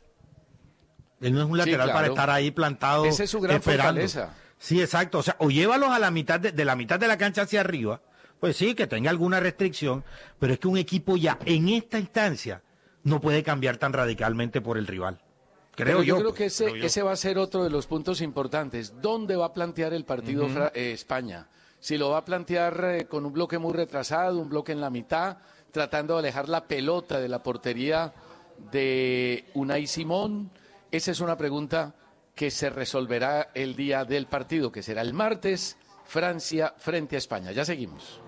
Speaker 7: Él no es un
Speaker 4: Sí,
Speaker 7: lateral para
Speaker 4: claro.
Speaker 7: estar ahí plantado
Speaker 4: Esa es su gran
Speaker 7: esperando.
Speaker 4: fortaleza.
Speaker 7: Sí, exacto. O sea, o llévalos a la mitad de la mitad de la cancha hacia arriba, pues sí, que tenga alguna restricción, pero es que un equipo ya en esta instancia no puede cambiar tan radicalmente por el rival. Creo
Speaker 4: Pero yo
Speaker 7: yo.
Speaker 4: creo
Speaker 7: pues,
Speaker 4: que
Speaker 7: creo yo.
Speaker 4: ese va a ser otro de los puntos importantes. ¿Dónde va a plantear el partido España? Si lo va a plantear con un bloque muy retrasado, un bloque en la mitad, tratando de alejar la pelota de la portería de Unai Simón. Esa es una pregunta que se resolverá el día del partido, que será el martes, Francia frente a España. Ya seguimos.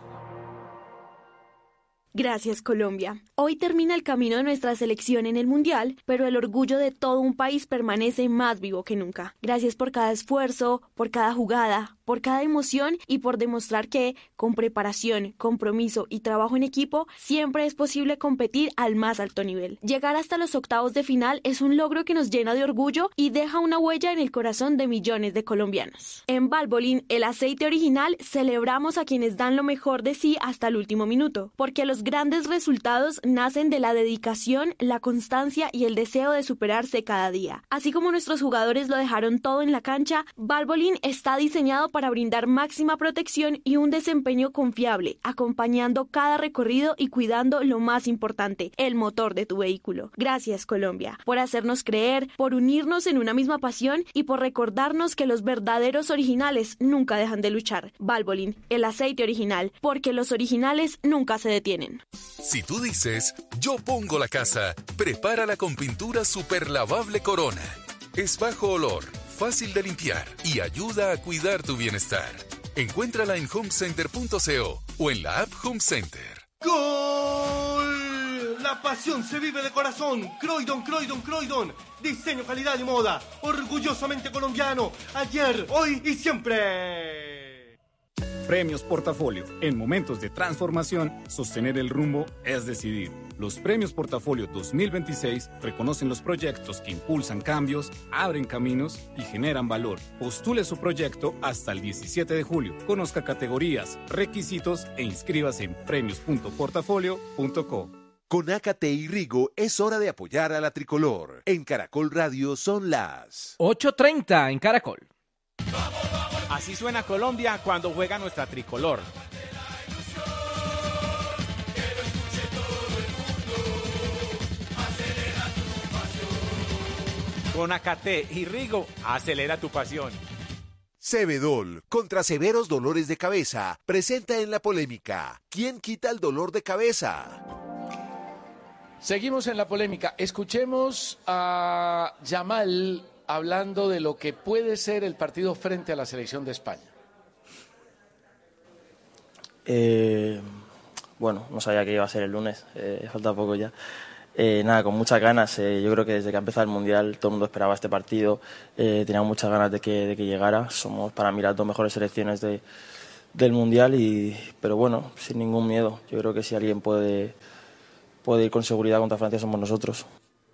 Speaker 16: Gracias, Colombia. Hoy termina el camino de nuestra selección en el Mundial, pero el orgullo de todo un país permanece más vivo que nunca. Gracias por cada esfuerzo, por cada jugada, por cada emoción y por demostrar que, con preparación, compromiso y trabajo en equipo, siempre es posible competir al más alto nivel. Llegar hasta los octavos de final es un logro que nos llena de orgullo y deja una huella en el corazón de millones de colombianos. En Valvoline, el aceite original, celebramos a quienes dan lo mejor de sí hasta el último minuto, porque los grandes resultados nacen de la dedicación, la constancia y el deseo de superarse cada día. Así como nuestros jugadores lo dejaron todo en la cancha, Valvoline está diseñado para brindar máxima protección y un desempeño confiable, acompañando cada recorrido y cuidando lo más importante, el motor de tu vehículo. Gracias, Colombia, por hacernos creer, por unirnos en una misma pasión y por recordarnos que los verdaderos originales nunca dejan de luchar. Valvoline, el aceite original, porque los originales nunca se detienen.
Speaker 17: Si tú dices, yo pongo la casa, prepárala con pintura superlavable Corona. Es bajo olor, fácil de limpiar y ayuda a cuidar tu bienestar. Encuéntrala en homecenter.co o en la app Home Center.
Speaker 18: ¡Gol! La pasión se vive de corazón. Croydon, Croydon, Croydon. Diseño, calidad y moda. Orgullosamente colombiano. Ayer, hoy y siempre.
Speaker 14: Premios Portafolio. En momentos de transformación, sostener el rumbo es decidir. Los Premios Portafolio 2026 reconocen los proyectos que impulsan cambios, abren caminos y generan valor. Postule su proyecto hasta el 17 de julio. Conozca categorías, requisitos e inscríbase en premios.portafolio.co.
Speaker 3: Con Ácate y Rigo es hora de apoyar a la tricolor. En Caracol Radio son las
Speaker 10: 8:30 en Caracol.
Speaker 19: Así suena Colombia cuando juega nuestra tricolor. Con Ácate y Rigo, acelera tu pasión.
Speaker 3: Cebedol, contra severos dolores de cabeza, presenta en la polémica, ¿quién quita el dolor de cabeza?
Speaker 4: Seguimos en la polémica. Escuchemos a Yamal hablando de lo que puede ser el partido frente a la selección de España.
Speaker 20: Bueno, no sabía que iba a ser el lunes, falta poco ya. Nada, con muchas ganas. Yo creo que desde que ha empezado el Mundial todo el mundo esperaba este partido. Tenía muchas ganas de que llegara. Somos para mí las dos mejores selecciones de del Mundial, pero bueno, sin ningún miedo. Yo creo que si alguien puede ir con seguridad contra Francia somos nosotros.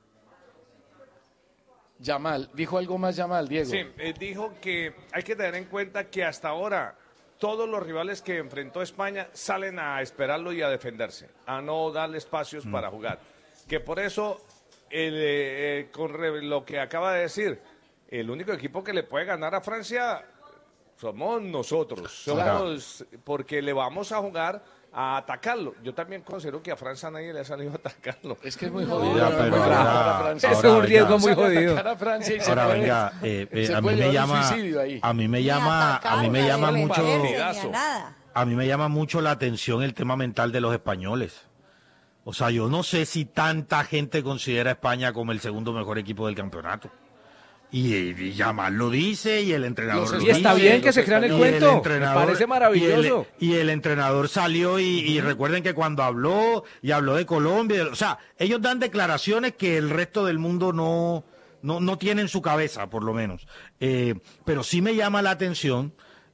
Speaker 4: Yamal, ¿dijo algo más Yamal, Diego?
Speaker 6: Sí, dijo que hay que tener en cuenta que hasta ahora todos los rivales que enfrentó España salen a esperarlo y a defenderse, a no darle espacios para jugar. Que por eso, con lo que acaba de decir, el único equipo que le puede ganar a Francia somos nosotros, porque le vamos a jugar a atacarlo. Yo también considero que a Francia nadie le ha salido a atacarlo.
Speaker 4: Es que es muy jodido.
Speaker 10: Es un riesgo muy jodido.
Speaker 7: Ahora venga, a mí me llama mucho la atención el tema mental de los españoles. O sea, yo no sé si tanta gente considera a España como el segundo mejor equipo del campeonato. Y Yamal lo dice, y el entrenador lo dice.
Speaker 10: Y está bien que se crean el cuento, me parece maravilloso.
Speaker 7: Y el entrenador salió y recuerden que cuando habló de Colombia, o sea, ellos dan declaraciones que el resto del mundo no tiene en su cabeza, por lo menos. Pero sí me llama la atención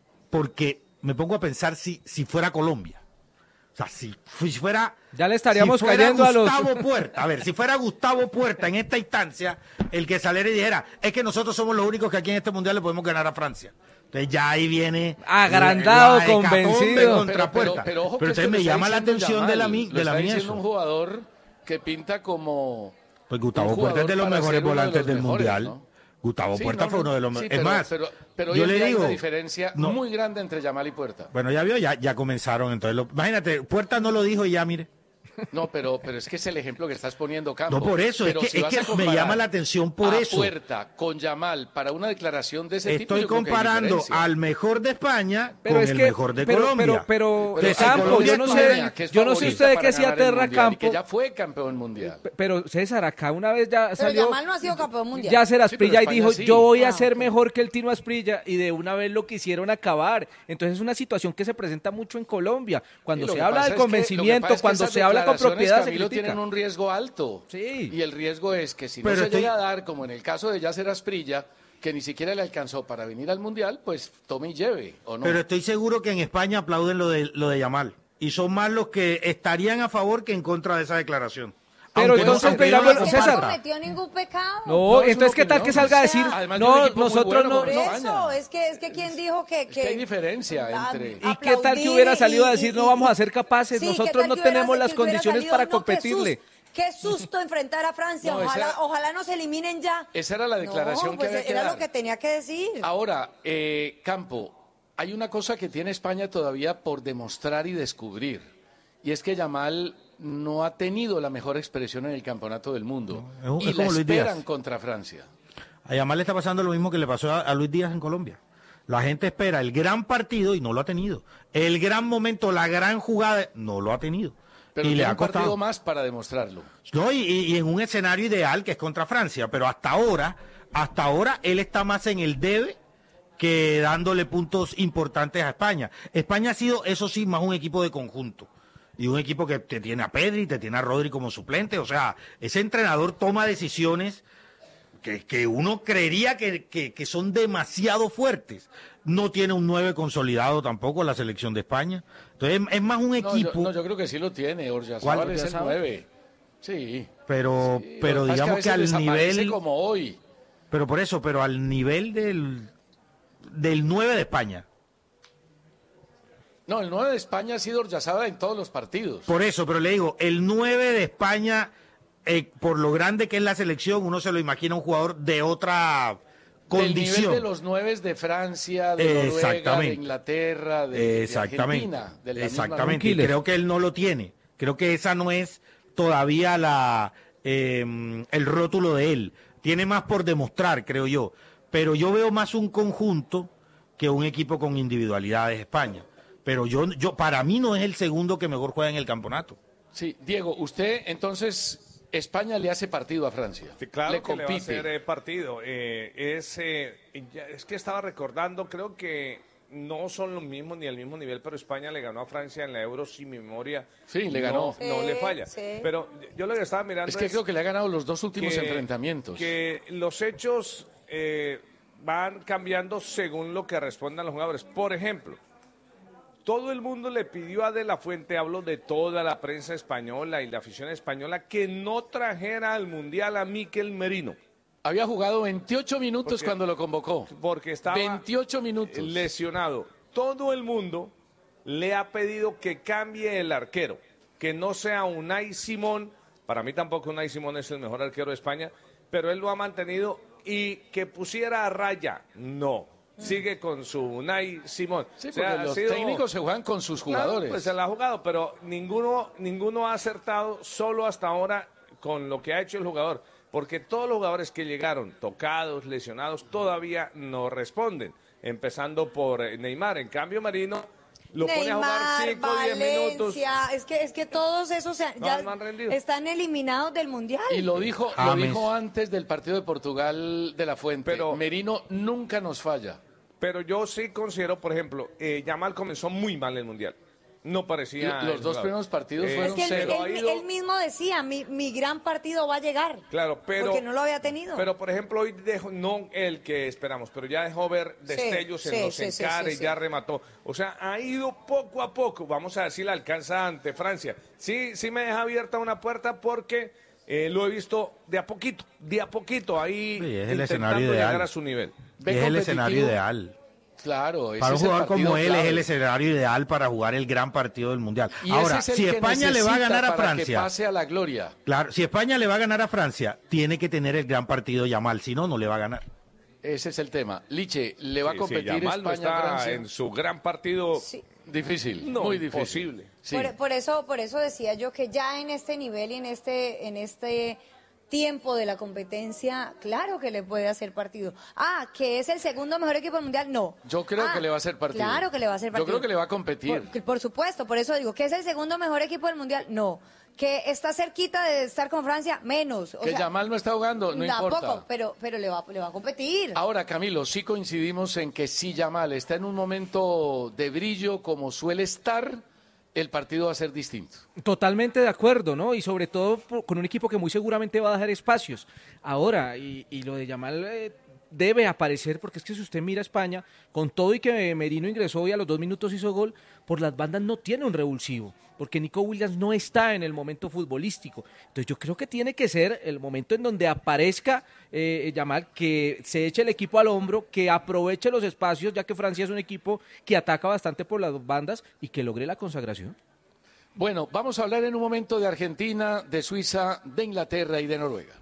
Speaker 7: porque me pongo a pensar si fuera Colombia. O sea, si fuera...
Speaker 10: Ya le estaríamos cayendo a los...
Speaker 7: Puerta, a ver, si fuera Gustavo Puerta en esta instancia, el que saliera y dijera, es que nosotros somos los únicos que aquí en este Mundial le podemos ganar a Francia. Entonces ya ahí viene...
Speaker 10: Agrandado, convencido.
Speaker 7: Contra Puerta.
Speaker 4: Pero ojo,
Speaker 7: pero
Speaker 4: que
Speaker 7: entonces me llama la atención de la mía
Speaker 4: eso. Un jugador que pinta como...
Speaker 7: Pues Gustavo Puerta es de los mejores volantes del Mundial, ¿no? Gustavo Puerta fue uno de los mejores. Es más,
Speaker 4: pero yo le digo, hay una diferencia muy grande entre Yamal y Puerta.
Speaker 7: Bueno, ya vio, ya comenzaron. Entonces, imagínate, Puerta no lo dijo y ya, mire.
Speaker 4: No, pero es que es el ejemplo que estás poniendo, Campos.
Speaker 7: No, por eso, es que me llama la atención por eso.
Speaker 4: Puerta con Yamal para una declaración de ese tipo.
Speaker 7: Estoy comparando al mejor de España
Speaker 10: con
Speaker 7: el mejor de Colombia.
Speaker 10: Pero Campo, yo no sé usted qué se aterra Campo.
Speaker 4: Que ya fue campeón mundial.
Speaker 10: Pero César, acá una vez ya salió.
Speaker 5: Pero Yamal no ha sido campeón mundial.
Speaker 10: Ya será Asprilla y dijo, yo voy a ser mejor que el Tino Asprilla, y de una vez lo quisieron acabar. Entonces es una situación que se presenta mucho en Colombia. Cuando se habla del convencimiento, cuando se habla con propiedad, se
Speaker 4: tienen un riesgo alto.
Speaker 10: Sí.
Speaker 4: Y el riesgo es que si no se llega a dar, como en el caso de Yasser Asprilla, que ni siquiera le alcanzó para venir al Mundial, pues tome y lleve, ¿o no?
Speaker 7: Pero estoy seguro que en España aplauden lo de Yamal. Y son más los que estarían a favor que en contra de esa declaración.
Speaker 10: Pero entonces,
Speaker 5: César, no cometió ningún pecado.
Speaker 10: No, entonces qué tal que salga a decir, no, nosotros no.
Speaker 5: Por eso, es que quien dijo que
Speaker 4: hay diferencia entre.
Speaker 10: ¿Y qué tal que hubiera salido a decir, no vamos a ser capaces, nosotros no tenemos las condiciones para competirle?
Speaker 5: Qué susto enfrentar a Francia, ojalá nos eliminen ya.
Speaker 4: Esa era la declaración que había que
Speaker 5: era
Speaker 4: dar.
Speaker 5: lo que tenía que decir.
Speaker 4: Ahora, Campo, hay una cosa que tiene España todavía por demostrar y descubrir, y es que Yamal no ha tenido la mejor expresión en el campeonato del mundo. Y la esperan contra Francia.
Speaker 7: A Yamal le está pasando lo mismo que le pasó a Luis Díaz en Colombia. La gente espera el gran partido y no lo ha tenido. El gran momento, la gran jugada, no lo ha tenido.
Speaker 4: Pero
Speaker 7: y le ha
Speaker 4: un partido
Speaker 7: costado
Speaker 4: más para demostrarlo.
Speaker 7: No, y en un escenario ideal que es contra Francia. Pero hasta ahora él está más en el debe que dándole puntos importantes a España. España ha sido, eso sí, más un equipo de conjunto. Y un equipo que te tiene a Pedri, te tiene a Rodri como suplente. O sea, ese entrenador toma decisiones que uno creería que son demasiado fuertes. No tiene un 9 consolidado tampoco la selección de España. Entonces es más un equipo.
Speaker 4: Yo creo que sí lo tiene. Oyarzabal es el 9. Sí.
Speaker 7: Pero digamos que al nivel.
Speaker 4: Como hoy.
Speaker 7: Pero al nivel del 9 de España.
Speaker 4: No, el 9 de España ha sido Oyarzabal en todos los partidos.
Speaker 7: Por eso, pero le digo, el 9 de España, por lo grande que es la selección, uno se lo imagina un jugador de otra condición.
Speaker 4: Del nivel de los 9 de Francia, de Noruega, de Inglaterra, de Argentina.
Speaker 7: Exactamente, y creo que él no lo tiene. Creo que esa no es todavía el rótulo de él. Tiene más por demostrar, creo yo. Pero yo veo más un conjunto que un equipo con individualidades España. Pero yo para mí no es el segundo que mejor juega en el campeonato.
Speaker 4: Sí, Diego, usted entonces España le hace partido a Francia.
Speaker 6: Sí, claro que le va a hacer partido. Es que estaba recordando, creo que no son los mismos ni al mismo nivel, pero España le ganó a Francia en la Euro, sin memoria.
Speaker 4: Sí, le ganó.
Speaker 6: No le falla.
Speaker 5: Sí.
Speaker 6: Pero yo lo que estaba mirando
Speaker 4: es que creo que le ha ganado los dos últimos enfrentamientos.
Speaker 6: Que los hechos van cambiando según lo que respondan los jugadores. Por ejemplo, todo el mundo le pidió a De la Fuente, hablo de toda la prensa española y la afición española, que no trajera al Mundial a Mikel Merino.
Speaker 4: Había jugado 28 minutos cuando lo convocó.
Speaker 6: Porque estaba
Speaker 4: 28 minutos.
Speaker 6: lesionado. Todo el mundo le ha pedido que cambie el arquero, que no sea Unai Simón. Para mí tampoco Unai Simón es el mejor arquero de España, pero él lo ha mantenido, y que pusiera a Raya. No. Sigue con su Unai Simón.
Speaker 4: Sí, porque los técnicos se juegan con sus jugadores.
Speaker 6: Claro, pues se la ha jugado, pero ninguno ha acertado solo hasta ahora con lo que ha hecho el jugador. Porque todos los jugadores que llegaron tocados, lesionados, todavía no responden. Empezando por Neymar. En cambio, Merino lo pone a jugar 5 o 10 minutos.
Speaker 5: Es que todos esos ya están eliminados del Mundial.
Speaker 4: Y lo dijo antes del partido de Portugal De la Fuente. Pero Merino nunca nos falla.
Speaker 6: Pero yo sí considero, por ejemplo, Yamal comenzó muy mal el Mundial. No parecía...
Speaker 4: Los dos primeros partidos fueron cero.
Speaker 5: Él mismo decía, mi gran partido va a llegar.
Speaker 6: Claro, pero...
Speaker 5: Porque no lo había tenido.
Speaker 6: Pero, por ejemplo, hoy dejó, no el que esperamos, pero ya dejó ver destellos en los encares, ya remató. O sea, ha ido poco a poco. Vamos a ver si la alcanza ante Francia. Sí me deja abierta una puerta porque lo he visto de a poquito, ahí
Speaker 7: es el
Speaker 6: intentando llegar a su nivel.
Speaker 7: Es el escenario ideal.
Speaker 4: Claro,
Speaker 7: para un jugador como él es el escenario ideal para jugar el gran partido del Mundial.
Speaker 4: Y
Speaker 7: ahora, si España le va a ganar a Francia,
Speaker 4: que pase a la gloria.
Speaker 7: Claro, si España le va a ganar a Francia, tiene que tener el gran partido Yamal, si no, no le va a ganar.
Speaker 4: Ese es el tema. Liche, ¿le va a competir
Speaker 6: Yamal
Speaker 4: España
Speaker 6: no está
Speaker 4: a Francia?
Speaker 6: En su gran partido.
Speaker 4: Difícil,
Speaker 6: no,
Speaker 4: muy difícil.
Speaker 6: Imposible.
Speaker 4: Sí.
Speaker 5: Por eso decía yo que ya en este nivel y en este tiempo de la competencia, claro que le puede hacer partido. Que es el segundo mejor equipo del Mundial, no.
Speaker 4: Yo creo que le va a hacer partido.
Speaker 5: Claro que le va a hacer partido.
Speaker 4: Yo creo que le va a competir.
Speaker 5: Por supuesto, por eso digo, que es el segundo mejor equipo del Mundial, no. Que está cerquita de estar con Francia, menos.
Speaker 4: Que Yamal no está jugando, no importa.
Speaker 5: Tampoco, pero le va a competir.
Speaker 4: Ahora, Camilo, sí coincidimos en que si Yamal está en un momento de brillo como suele estar, el partido va a ser distinto.
Speaker 10: Totalmente de acuerdo, ¿no? Y sobre todo con un equipo que muy seguramente va a dejar espacios. Ahora, y lo de Yamal debe aparecer, porque es que si usted mira a España, con todo y que Merino ingresó y a los 2 minutos hizo gol, por las bandas no tiene un revulsivo, porque Nico Williams no está en el momento futbolístico. Entonces yo creo que tiene que ser el momento en donde aparezca Yamal, que se eche el equipo al hombro, que aproveche los espacios, ya que Francia es un equipo que ataca bastante por las bandas y que logre la consagración.
Speaker 4: Bueno, vamos a hablar en un momento de Argentina, de Suiza, de Inglaterra y de Noruega.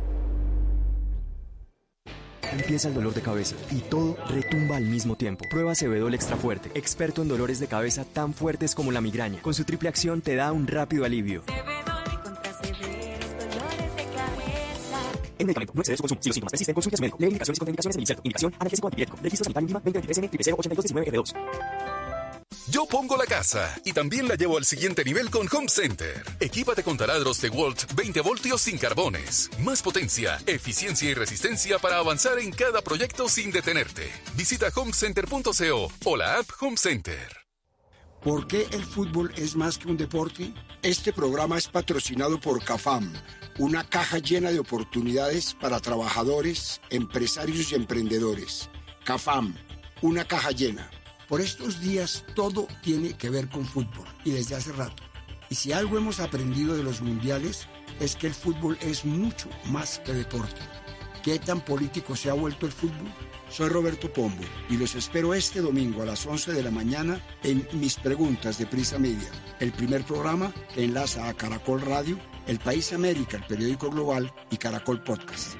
Speaker 21: Empieza el dolor de cabeza y todo retumba al mismo tiempo. Prueba Cebedol Extra Fuerte, experto en dolores de cabeza tan fuertes como la migraña. Con su triple acción te da un rápido alivio.
Speaker 22: Cebedol contra severos dolores de cabeza.
Speaker 21: El medicamento no excede su consumo. Si los síntomas persisten, consulte a su médico. Lee indicaciones y contraindicaciones en el inserto. Indicación analgésico antipirético. Registro sanitario INVIMA 2023N 08219F2.
Speaker 17: Yo pongo la casa y también la llevo al siguiente nivel con Home Center. Equípate con taladros DeWalt 20 voltios sin carbones. Más potencia, eficiencia y resistencia para avanzar en cada proyecto sin detenerte. Visita homecenter.co o la app Home Center.
Speaker 23: ¿Por qué el fútbol es más que un deporte? Este programa es patrocinado por CAFAM, una caja llena de oportunidades para trabajadores, empresarios y emprendedores. CAFAM, una caja llena. Por estos días todo tiene que ver con fútbol y desde hace rato. Y si algo hemos aprendido de los mundiales es que el fútbol es mucho más que deporte. ¿Qué tan político se ha vuelto el fútbol? Soy Roberto Pombo y los espero este domingo a las 11 de la mañana en Mis Preguntas de Prisa Media, el primer programa que enlaza a Caracol Radio, El País América, el periódico global y Caracol Podcast.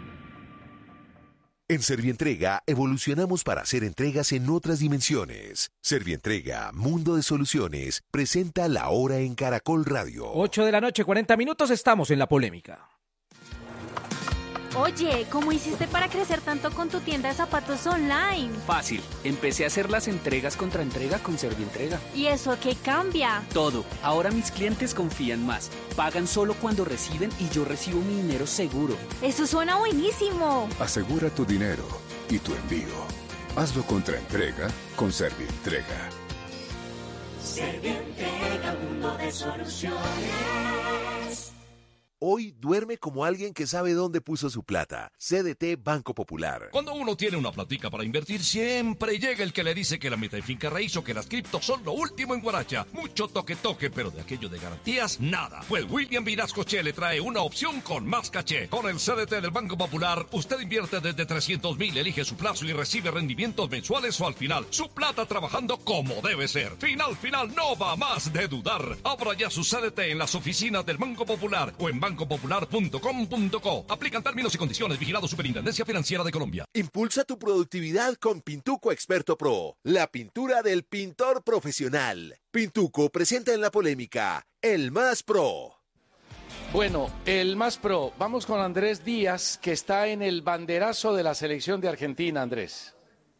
Speaker 3: En Servientrega evolucionamos para hacer entregas en otras dimensiones. Servientrega, Mundo de Soluciones, presenta La Hora en Caracol Radio.
Speaker 10: 8 de la noche, 40 minutos, estamos en La Polémica.
Speaker 22: Oye, ¿cómo hiciste para crecer tanto con tu tienda de zapatos online?
Speaker 24: Fácil, empecé a hacer las entregas contra entrega con Servientrega.
Speaker 22: ¿Y eso qué cambia?
Speaker 24: Todo, ahora mis clientes confían más, pagan solo cuando reciben y yo recibo mi dinero seguro.
Speaker 22: ¡Eso suena buenísimo!
Speaker 1: Asegura tu dinero y tu envío. Hazlo contra entrega con Servientrega.
Speaker 22: Servientrega, mundo de soluciones.
Speaker 3: Hoy duerme como alguien que sabe dónde puso su plata. CDT Banco Popular.
Speaker 2: Cuando uno tiene una platica para invertir, siempre llega el que le dice que la meta de finca raíz o que las criptos son lo último en Guaracha. Mucho toque, pero de aquello de garantías, nada. Pues William Vinascoche le trae una opción con más caché. Con el CDT del Banco Popular, usted invierte desde 300.000, elige su plazo y recibe rendimientos mensuales o al final. Su plata trabajando como debe ser. Final, no va más de dudar. Abra ya su CDT en las oficinas del Banco Popular o en bancopopular.com.co. Aplican términos y condiciones. Vigilado Superintendencia Financiera de Colombia.
Speaker 3: Impulsa tu productividad con Pintuco Experto Pro, la pintura del pintor profesional. Pintuco presenta en la polémica el más pro.
Speaker 4: Bueno, el más pro. Vamos con Andrés Díaz, que está en el banderazo de la selección de Argentina. Andrés.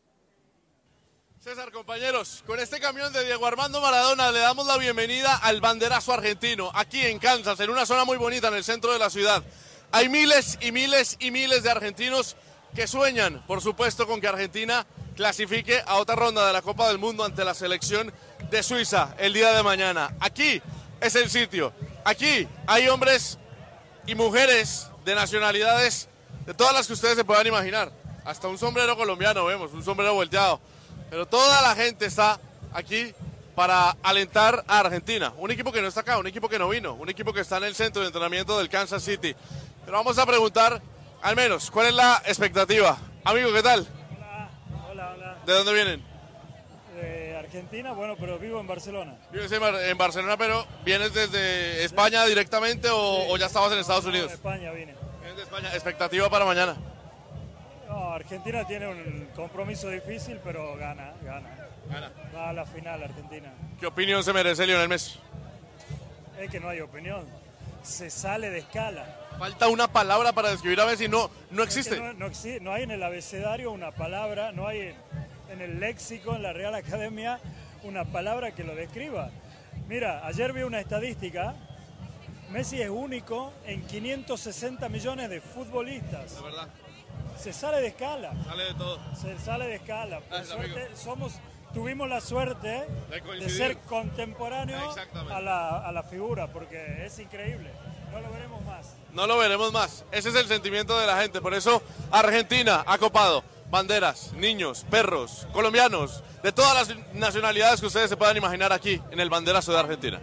Speaker 8: César, compañeros, con este camión de Diego Armando Maradona le damos la bienvenida al banderazo argentino, aquí en Kansas, en una zona muy bonita en el centro de la ciudad. Hay miles y miles y miles de argentinos que sueñan, por supuesto, con que Argentina clasifique a otra ronda de la Copa del Mundo ante la selección de Suiza el día de mañana. Aquí es el sitio. Aquí hay hombres y mujeres de nacionalidades de todas las que ustedes se puedan imaginar. Hasta un sombrero colombiano vemos, un sombrero volteado. Pero toda la gente está aquí para alentar a Argentina. Un equipo que no está acá, un equipo que no vino, un equipo que está en el centro de entrenamiento del Kansas City. Pero vamos a preguntar, al menos, ¿cuál es la expectativa? Amigo, ¿qué tal?
Speaker 9: Hola.
Speaker 8: ¿De dónde vienen?
Speaker 9: De Argentina, bueno, pero vivo en Barcelona.
Speaker 8: Vives en Barcelona, pero ¿vienes desde España directamente o ya estabas en Estados Unidos?
Speaker 9: De España vine.
Speaker 8: ¿Vienes de España? ¿Expectativa para mañana?
Speaker 9: No, Argentina tiene un compromiso difícil, pero gana. Va a la final Argentina.
Speaker 8: ¿Qué opinión se merece Lionel Messi?
Speaker 9: Es que no hay opinión. Se sale de escala.
Speaker 8: Falta una palabra para describir a Messi, no existe.
Speaker 9: Es que no hay en el abecedario una palabra, no hay en el léxico, en la Real Academia, una palabra que lo describa. Mira, ayer vi una estadística. Messi es único en 560 millones de futbolistas.
Speaker 8: La verdad.
Speaker 9: Se sale de escala.
Speaker 8: Sale de todo.
Speaker 9: Se sale de escala. Por suerte, tuvimos la suerte de ser contemporáneos a la figura, porque es increíble. No lo veremos más.
Speaker 8: No lo veremos más. Ese es el sentimiento de la gente. Por eso Argentina ha copado banderas, niños, perros, colombianos, de todas las nacionalidades que ustedes se puedan imaginar aquí en el banderazo de Argentina.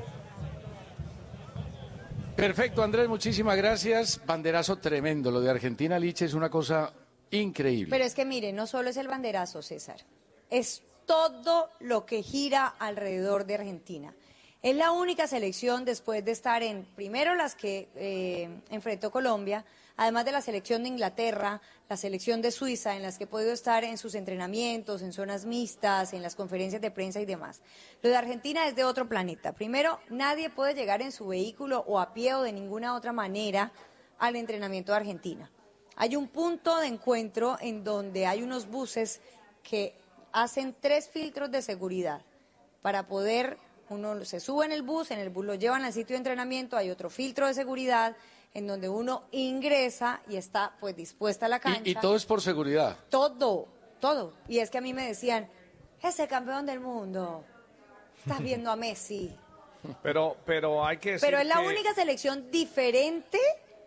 Speaker 4: Perfecto, Andrés, muchísimas gracias. Banderazo tremendo. Lo de Argentina, Liche, es una cosa increíble.
Speaker 5: Pero es que mire, no solo es el banderazo, César, es todo lo que gira alrededor de Argentina. Es la única selección después de estar en, primero las que enfrentó Colombia, además de la selección de Inglaterra, la selección de Suiza, en las que he podido estar en sus entrenamientos, en zonas mixtas, en las conferencias de prensa y demás. Lo de Argentina es de otro planeta. Primero, nadie puede llegar en su vehículo o a pie o de ninguna otra manera al entrenamiento de Argentina. Hay un punto de encuentro en donde hay unos buses que hacen 3 filtros de seguridad para poder, uno se sube en el bus lo llevan al sitio de entrenamiento, hay otro filtro de seguridad en donde uno ingresa y está pues dispuesta a la cancha.
Speaker 4: Y todo es por seguridad.
Speaker 5: Todo. Y es que a mí me decían, ese campeón del mundo, estás viendo a Messi.
Speaker 6: Pero hay que decir
Speaker 5: Pero es la
Speaker 6: que...
Speaker 5: única selección diferente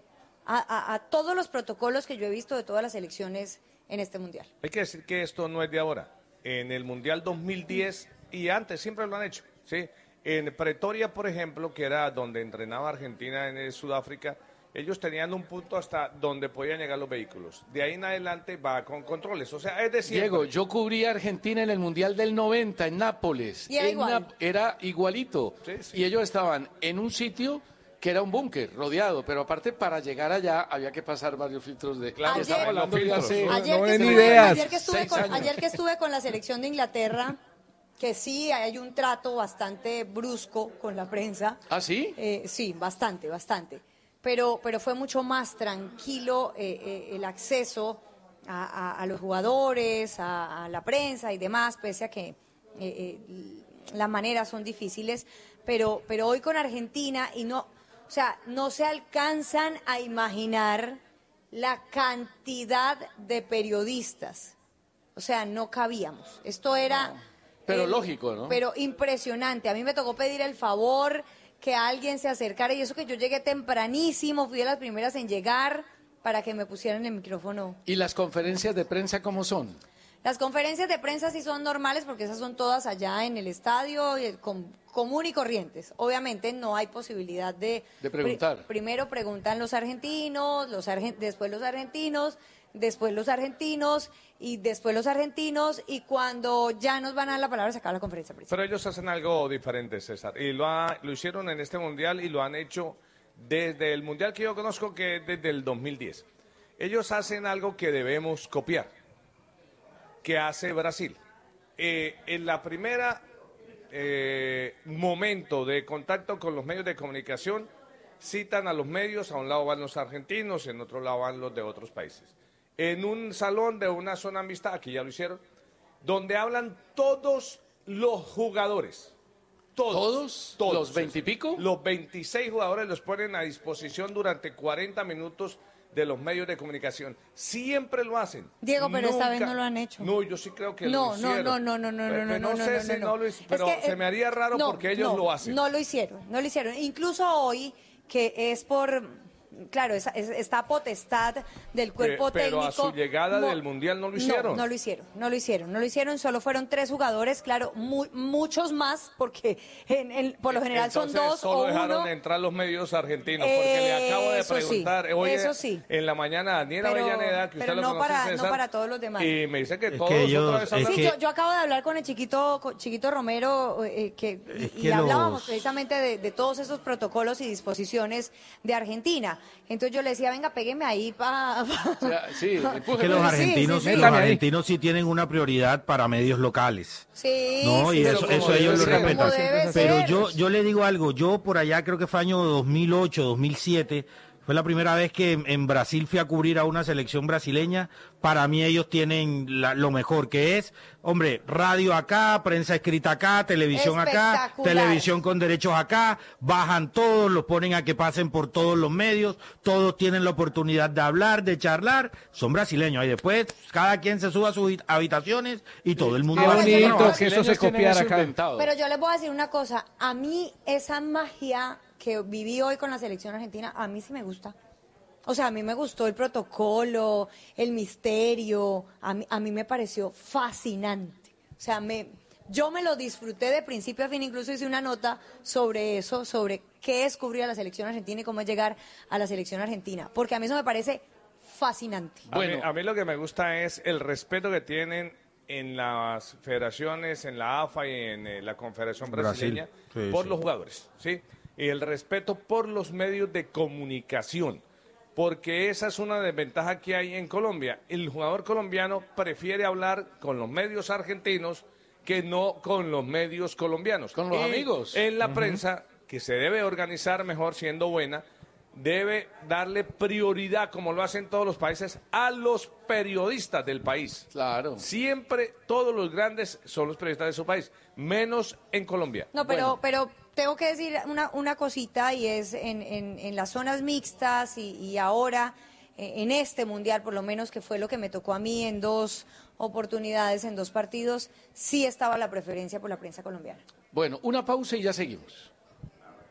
Speaker 5: a todos los protocolos que yo he visto de todas las selecciones en este Mundial.
Speaker 6: Hay que decir que esto no es de ahora. En el Mundial 2010 y antes siempre lo han hecho, ¿sí? En Pretoria, por ejemplo, que era donde entrenaba Argentina en Sudáfrica, ellos tenían un punto hasta donde podían llegar los vehículos. De ahí en adelante va con controles. O sea, es decir...
Speaker 4: Diego, yo cubrí a Argentina en el Mundial del 90 en Nápoles.
Speaker 5: Y
Speaker 4: era igualito.
Speaker 6: Sí.
Speaker 4: Y ellos estaban en un sitio que era un búnker rodeado, pero aparte para llegar allá había que pasar varios filtros de...
Speaker 6: Claro,
Speaker 5: Ayer-
Speaker 6: hablando de hace...
Speaker 5: Ayer que estuve con la selección de Inglaterra, que sí hay un trato bastante brusco con la prensa.
Speaker 4: ¿Ah, sí?
Speaker 5: Sí, bastante. Pero fue mucho más tranquilo el acceso a los jugadores, a la prensa y demás, pese a que las maneras son difíciles. Pero hoy con Argentina no se alcanzan a imaginar la cantidad de periodistas. O sea, no cabíamos. Esto era...
Speaker 4: Pero lógico, ¿no?
Speaker 5: Pero impresionante. A mí me tocó pedir el favor que alguien se acercara, y eso que yo llegué tempranísimo, fui de las primeras en llegar para que me pusieran el micrófono.
Speaker 4: ¿Y las conferencias de prensa cómo son?
Speaker 5: Las conferencias de prensa sí son normales porque esas son todas allá en el estadio, común y corrientes. Obviamente no hay posibilidad de
Speaker 4: preguntar.
Speaker 5: Primero preguntan los argentinos, después los argentinos, después los argentinos y después los argentinos, y cuando ya nos van a dar la palabra se acaba la conferencia de prensa.
Speaker 6: Pero ellos hacen algo diferente, César, y lo hicieron en este Mundial y lo han hecho desde el Mundial que yo conozco, que es desde el 2010. Ellos hacen algo que debemos copiar, que hace Brasil. En la primera momento de contacto con los medios de comunicación, citan a los medios, a un lado van los argentinos, en otro lado van los de otros países. En un salón de una zona mixta, aquí ya lo hicieron, donde hablan todos los jugadores. Todos.
Speaker 4: ¿Los 20 y pico?
Speaker 6: Los 26 jugadores los ponen a disposición durante 40 minutos de los medios de comunicación. Siempre lo hacen.
Speaker 5: Diego, pero esta vez no lo han hecho.
Speaker 6: No, yo sí creo que lo hicieron. No sé si no lo hicieron, pero se me haría raro porque ellos lo hacen.
Speaker 5: No lo hicieron. Incluso hoy, que es por... Claro, está potestad del cuerpo técnico.
Speaker 6: Pero a su llegada del Mundial no lo hicieron.
Speaker 5: No lo hicieron, solo fueron 3 jugadores, claro, muchos más, porque por lo general son 2
Speaker 6: solo
Speaker 5: o 1.
Speaker 6: dejaron entrar los medios argentinos, porque le acabo de preguntar hoy en la mañana a Daniela Avellaneda, que usted lo conoce, César,
Speaker 5: no para todos los demás.
Speaker 6: Y me dice que todos
Speaker 7: otra vez
Speaker 6: hablan.
Speaker 5: Sí, yo acabo de hablar con el Chiquito Romero, y hablábamos precisamente de todos esos protocolos y disposiciones de Argentina. Entonces yo le decía, venga, pégueme ahí para...
Speaker 7: que los argentinos sí tienen una prioridad para medios locales.
Speaker 5: Sí,
Speaker 7: ¿no?
Speaker 5: sí,
Speaker 7: Y eso ellos lo respetan. Pero yo le digo algo, yo por allá creo que fue año 2008, 2007... Fue la primera vez que en Brasil fui a cubrir a una selección brasileña. Para mí ellos tienen lo mejor, que es, hombre, radio acá, prensa escrita acá, televisión acá, televisión con derechos acá, bajan todos, los ponen a que pasen por todos los medios, todos tienen la oportunidad de hablar, de charlar, son brasileños. Y después cada quien se sube a sus habitaciones y todo el mundo...
Speaker 10: Qué bonito que eso se copiara acá.
Speaker 5: Pero yo les voy a decir una cosa, a mí esa magia que viví hoy con la selección argentina, a mí sí me gusta. O sea, a mí me gustó el protocolo, el misterio, a mí me pareció fascinante. O sea, yo me lo disfruté de principio a fin, incluso hice una nota sobre eso, sobre qué es cubrir a la selección argentina y cómo es llegar a la selección argentina, porque a mí eso me parece fascinante.
Speaker 6: Bueno, a mí lo que me gusta es el respeto que tienen en las federaciones, en la AFA y en la Confederación Brasileña, por los jugadores, ¿sí? Y el respeto por los medios de comunicación, porque esa es una desventaja que hay en Colombia. El jugador colombiano prefiere hablar con los medios argentinos que no con los medios colombianos.
Speaker 4: Con los amigos.
Speaker 6: En la prensa, que se debe organizar mejor siendo buena, debe darle prioridad, como lo hacen todos los países, a los periodistas del país.
Speaker 4: Claro.
Speaker 6: Siempre todos los grandes son los periodistas de su país, menos en Colombia.
Speaker 5: No, pero tengo que decir una cosita, y es en las zonas mixtas y ahora en este Mundial, por lo menos, que fue lo que me tocó a mí en 2 oportunidades, en 2 partidos, sí estaba la preferencia por la prensa colombiana.
Speaker 4: Bueno, una pausa y ya seguimos.